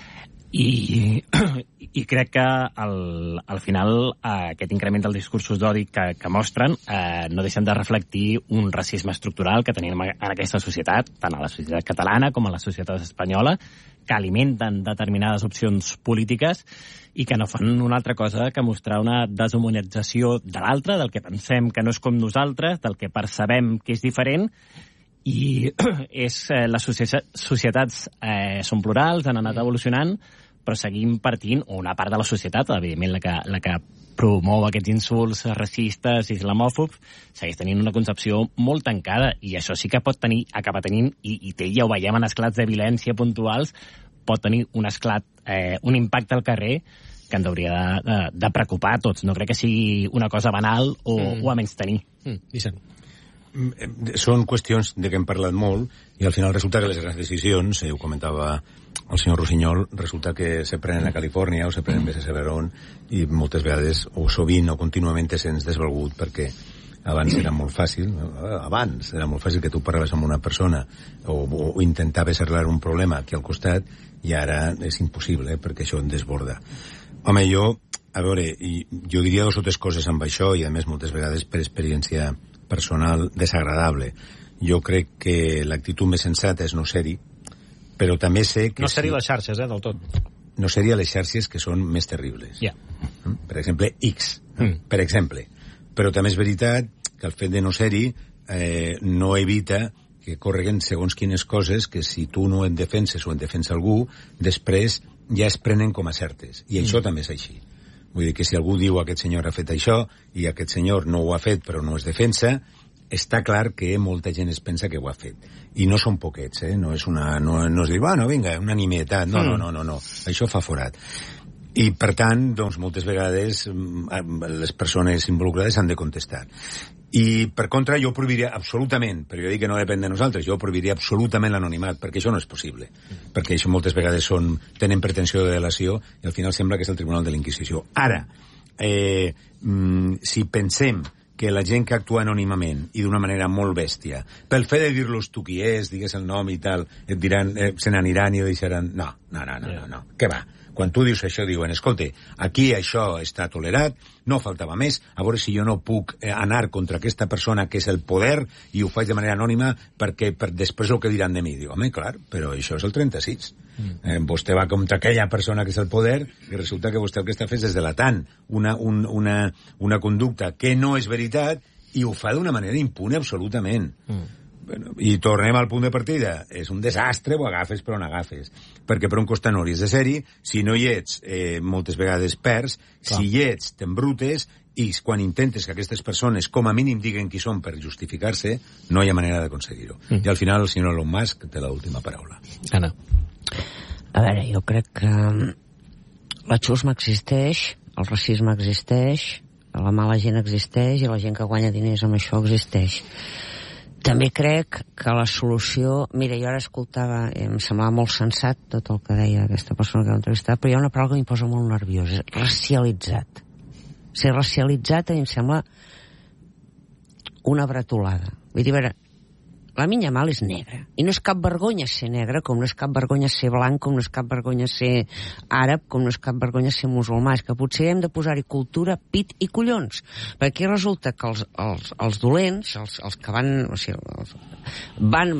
Speaker 5: I, i crec que al, al final eh, aquest increment dels discursos d'odi que, que mostren eh, no deixen de reflectir un racisme estructural que tenim en aquesta societat, tant a la societat catalana com a la societat espanyola, que alimenten determinades opcions polítiques i que no fan una altra cosa que mostrar una deshumanització de l'altre, del que pensem que no és com nosaltres, del que percebem que és diferent, i és, eh, les societats eh, són plurals, han anat evolucionant, però seguim partint, o una part de la societat, evidentment la que, la que promou aquests insults racistes i islamòfobs, segueix tenint una concepció molt tancada, i això sí que pot tenir, acabar tenint, i, i té, ja ho veiem en esclats de violència puntuals, pot tenir un esclat, eh, un impacte al carrer que ens hauria de, de, de preocupar a tots. No crec que sigui una cosa banal o, mm. o a menys tenir.
Speaker 2: Mm. Vicent.
Speaker 3: Són qüestions de què hem parlat molt i al final resulta que les grans decisions, eh, ho comentava el senyor Rossinyol, resulta que se prenen a Califòrnia o se prenen més a saber on, i moltes vegades, o sovint o contínuament, se'ns desvalgut perquè abans era molt fàcil, abans era molt fàcil que tu parlaves amb una persona o, o intentaves arreglar un problema aquí al costat, i ara és impossible, eh, perquè això en desborda. Home, jo, a veure, jo diria dos o tres coses amb això, i a més moltes vegades per experiència personal desagradable. Jo crec que l'actitud més sensata és no ser-hi, però també sé que...
Speaker 2: No ser-hi les xarxes, eh, del tot.
Speaker 3: No ser-hi a les xarxes, que són més terribles.
Speaker 2: Ja.
Speaker 3: Yeah. Per exemple, X,
Speaker 2: mm.
Speaker 3: per exemple. Però també és veritat que el fet de no ser-hi eh, no evita que correguen segons quines coses que si tu no en defenses o en defensa algú, després ja es prenen com a certes. I això mm. també és així. Vull dir que si algú diu aquest senyor ha fet això i aquest senyor no ho ha fet però no es defensa, està clar que molta gent es pensa que ho ha fet. I no són poquets, eh? No és una... No, no es diu, bueno, vinga, una nimietat. No, mm. no, no, no, no. Això fa forat. I, per tant, doncs, moltes vegades les persones involucrades han de contestar. I, per contra, jo prohibiria absolutament, perquè jo dic que no depèn de nosaltres, jo prohibiria absolutament l'anonimat, perquè això no és possible. Mm. Perquè això moltes vegades són, tenen pretensió de delació i al final sembla que és el Tribunal de la Inquisició. Ara, eh, mm, si pensem que la gent que actua anònimament i d'una manera molt bèstia, pel fet de dir-los tu qui és, digues el nom i tal, et diran, eh, se n'aniran i deixaran... No, no, no, no, no, no. Què va? Quan tu dius això, diuen, escolta, aquí això està tolerat, no faltava més, a veure si jo no puc eh, anar contra aquesta persona que és el poder i ho faig de manera anònima perquè per després el que diran de mi. Diu, home, clar, però això és el trenta-sis. Mm. Eh, vostè va contra aquella persona que és el poder i resulta que vostè el que està fent és delatant una, un, una, una conducta que no és veritat i ho fa d'una manera impune absolutament. Mm. Bueno, i tornem al punt de partida. És un desastre, ho agafes però on agafes. Perquè per un costat no hauries de ser-hi, si no hi ets, eh, moltes vegades perds, clar. Si hi ets, t'embrutes, i quan intentes que aquestes persones com a mínim diguen qui són per justificar-se, no hi ha manera d'aconseguir-ho. Mm. I al final el senyor Elon Musk té l'última paraula.
Speaker 2: Anna.
Speaker 1: A veure, jo crec que la xusma existeix, el racisme existeix, la mala gent existeix i la gent que guanya diners amb això existeix. També crec que la solució... Mira, jo ara escoltava, em semblava molt sensat tot el que deia aquesta persona que l'ha entrevistat, però hi ha una paraula que em posa molt nerviós, és racialitzat. Ser racialitzat a mi em sembla una bretolada. Vull dir, a veure, la Lamine Yamal és negra. I no és cap vergonya ser negra, com no és cap vergonya ser blanc, com no és cap vergonya ser àrab, com no és cap vergonya ser musulmà. És que potser hem de posar-hi cultura, pit i collons. Perquè resulta que els, els, els dolents, els, els que van... O sigui, els, van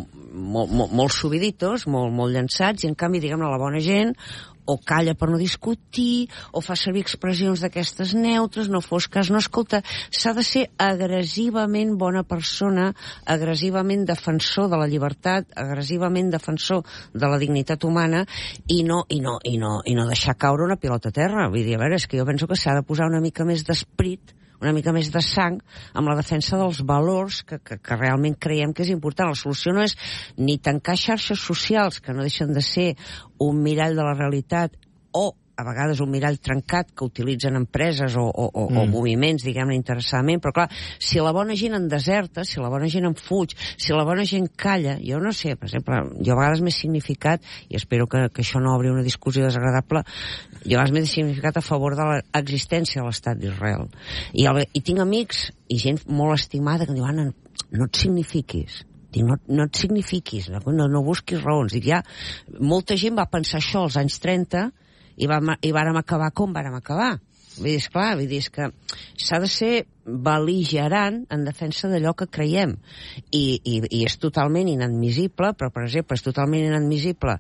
Speaker 1: molt, molt, molt subiditos, molt, molt llançats, i en canvi, diguem-ne, la bona gent o calla per no discutir, o fa servir expressions d'aquestes neutres, no fos cas, no, escolta, s'ha de ser agressivament bona persona, agressivament defensor de la llibertat, agressivament defensor de la dignitat humana, i no, i no, i no, i no deixar caure una pilota a terra. Vull dir, a veure, és que jo penso que s'ha de posar una mica més d'esperit, una mica més de sang amb la defensa dels valors que, que, que realment creiem que és important. La solució no és ni tancar xarxes socials, que no deixen de ser un mirall de la realitat, o a vegades un mirall trencat que utilitzen empreses o, o, o, mm. o moviments, diguem-ne, interessadament, però clar, si la bona gent en deserta, si la bona gent en fuig, si la bona gent calla, jo no sé, per exemple, jo a vegades m'he significat, i espero que, que això no obri una discussió desagradable, jo a vegades m'he significat a favor de l'existència de l'estat d'Israel. I, el, I tinc amics i gent molt estimada que em diuen, Anna, no et signifiquis. Dic, no, no et signifiquis, no, no busquis raons. Dic, ja, molta gent va pensar això als anys trenta i, vam, i vàrem acabar com vàrem acabar. Vull dir, esclar, vull dir, és que s'ha de ser bel·ligerant en defensa d'allò que creiem. I, i, i és totalment inadmissible, però, per exemple, és totalment inadmissible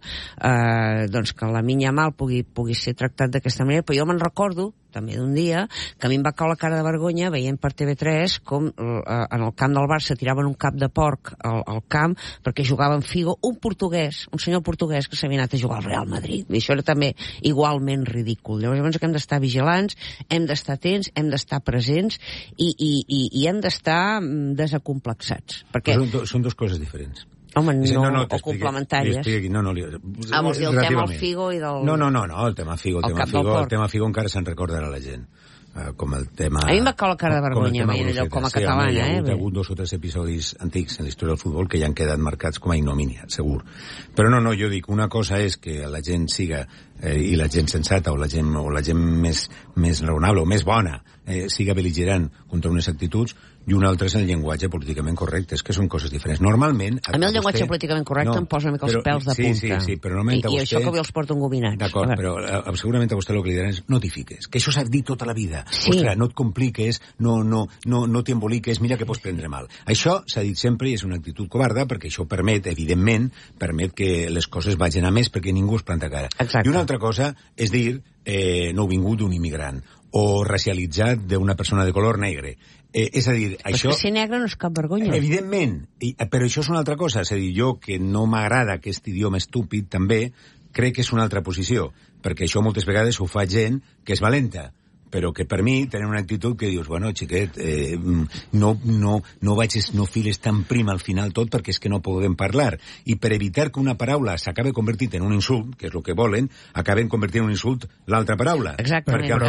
Speaker 1: eh, doncs que la Lamine Yamal pugui, pugui ser tractat d'aquesta manera, però jo me'n recordo, també d'un dia, que a mi em va caure la cara de vergonya veient per T V tres com eh, en el camp del Barça tiraven un cap de porc al, al camp perquè jugava en Figo un portuguès, un senyor portuguès que s'havia anat a jugar al Real Madrid. I això era també igualment ridícul. Llavors, llavors que hem d'estar vigilants, hem d'estar atents, hem d'estar presents i, i, i, i hem d'estar desacomplexats. Perquè...
Speaker 3: Són, do, són dues coses diferents.
Speaker 1: Home,
Speaker 3: sí,
Speaker 1: no,
Speaker 3: no, no
Speaker 1: o complementàries.
Speaker 3: No, no, li...
Speaker 1: Ah, vols dir el tema al Figo i del...
Speaker 3: No, no, no, no el tema Figo, el, el tema Figo, el tema Figo encara se'n recordarà la gent. Uh, com el tema...
Speaker 1: A mi em va caure la cara de vergonya, com, allò, com a catalana,
Speaker 3: sí,
Speaker 1: eh?
Speaker 3: Hi ha hagut dos o tres episodis antics en la història del futbol que ja han quedat marcats com a ignomínia, segur. Però no, no, jo dic, una cosa és que la gent siga, eh, i la gent sensata, o la gent, o la gent més, més raonable, o més bona, eh, siga bel·ligerant contra unes actituds, i un altre és el llenguatge políticament correcte. És que són coses diferents. Normalment...
Speaker 1: A mi el llenguatge vostè... políticament correcte no, em posa una mica els però, pèls de
Speaker 3: sí,
Speaker 1: punta.
Speaker 3: Sí, sí, però normalment
Speaker 1: I,
Speaker 3: vostè...
Speaker 1: I això que avui els porto engominats.
Speaker 3: D'acord, però uh, segurament a vostè el que li diran és no t'hi fiques, que això s'ha dit tota la vida.
Speaker 1: Sí.
Speaker 3: Ostres, no et compliques, no, no, no, no t'hi emboliques, mira que pots prendre mal. Això s'ha dit sempre i és una actitud covarda perquè això permet, evidentment, permet que les coses vagin a més perquè ningú es planta cara.
Speaker 1: Exacte.
Speaker 3: I una altra cosa és dir eh, nouvingut d'un immigrant o racialitzat d'una persona de color negre. Eh, és a dir,
Speaker 1: però
Speaker 3: això...
Speaker 1: És que ser negre no és cap vergonya.
Speaker 3: Evidentment, i, però això és una altra cosa. És a dir, jo, que no m'agrada aquest idioma estúpid, també, crec que és una altra posició, perquè això moltes vegades ho fa gent que és valenta, però que per mi tenen una actitud que dius, bueno, xiquet, eh, no, no, no vagis, no files tan prim al final tot perquè és que no podem parlar. I per evitar que una paraula s'acabe convertint en un insult, que és el que volen, acaben convertint en un insult l'altra paraula.
Speaker 1: Exactament.
Speaker 3: Perquè al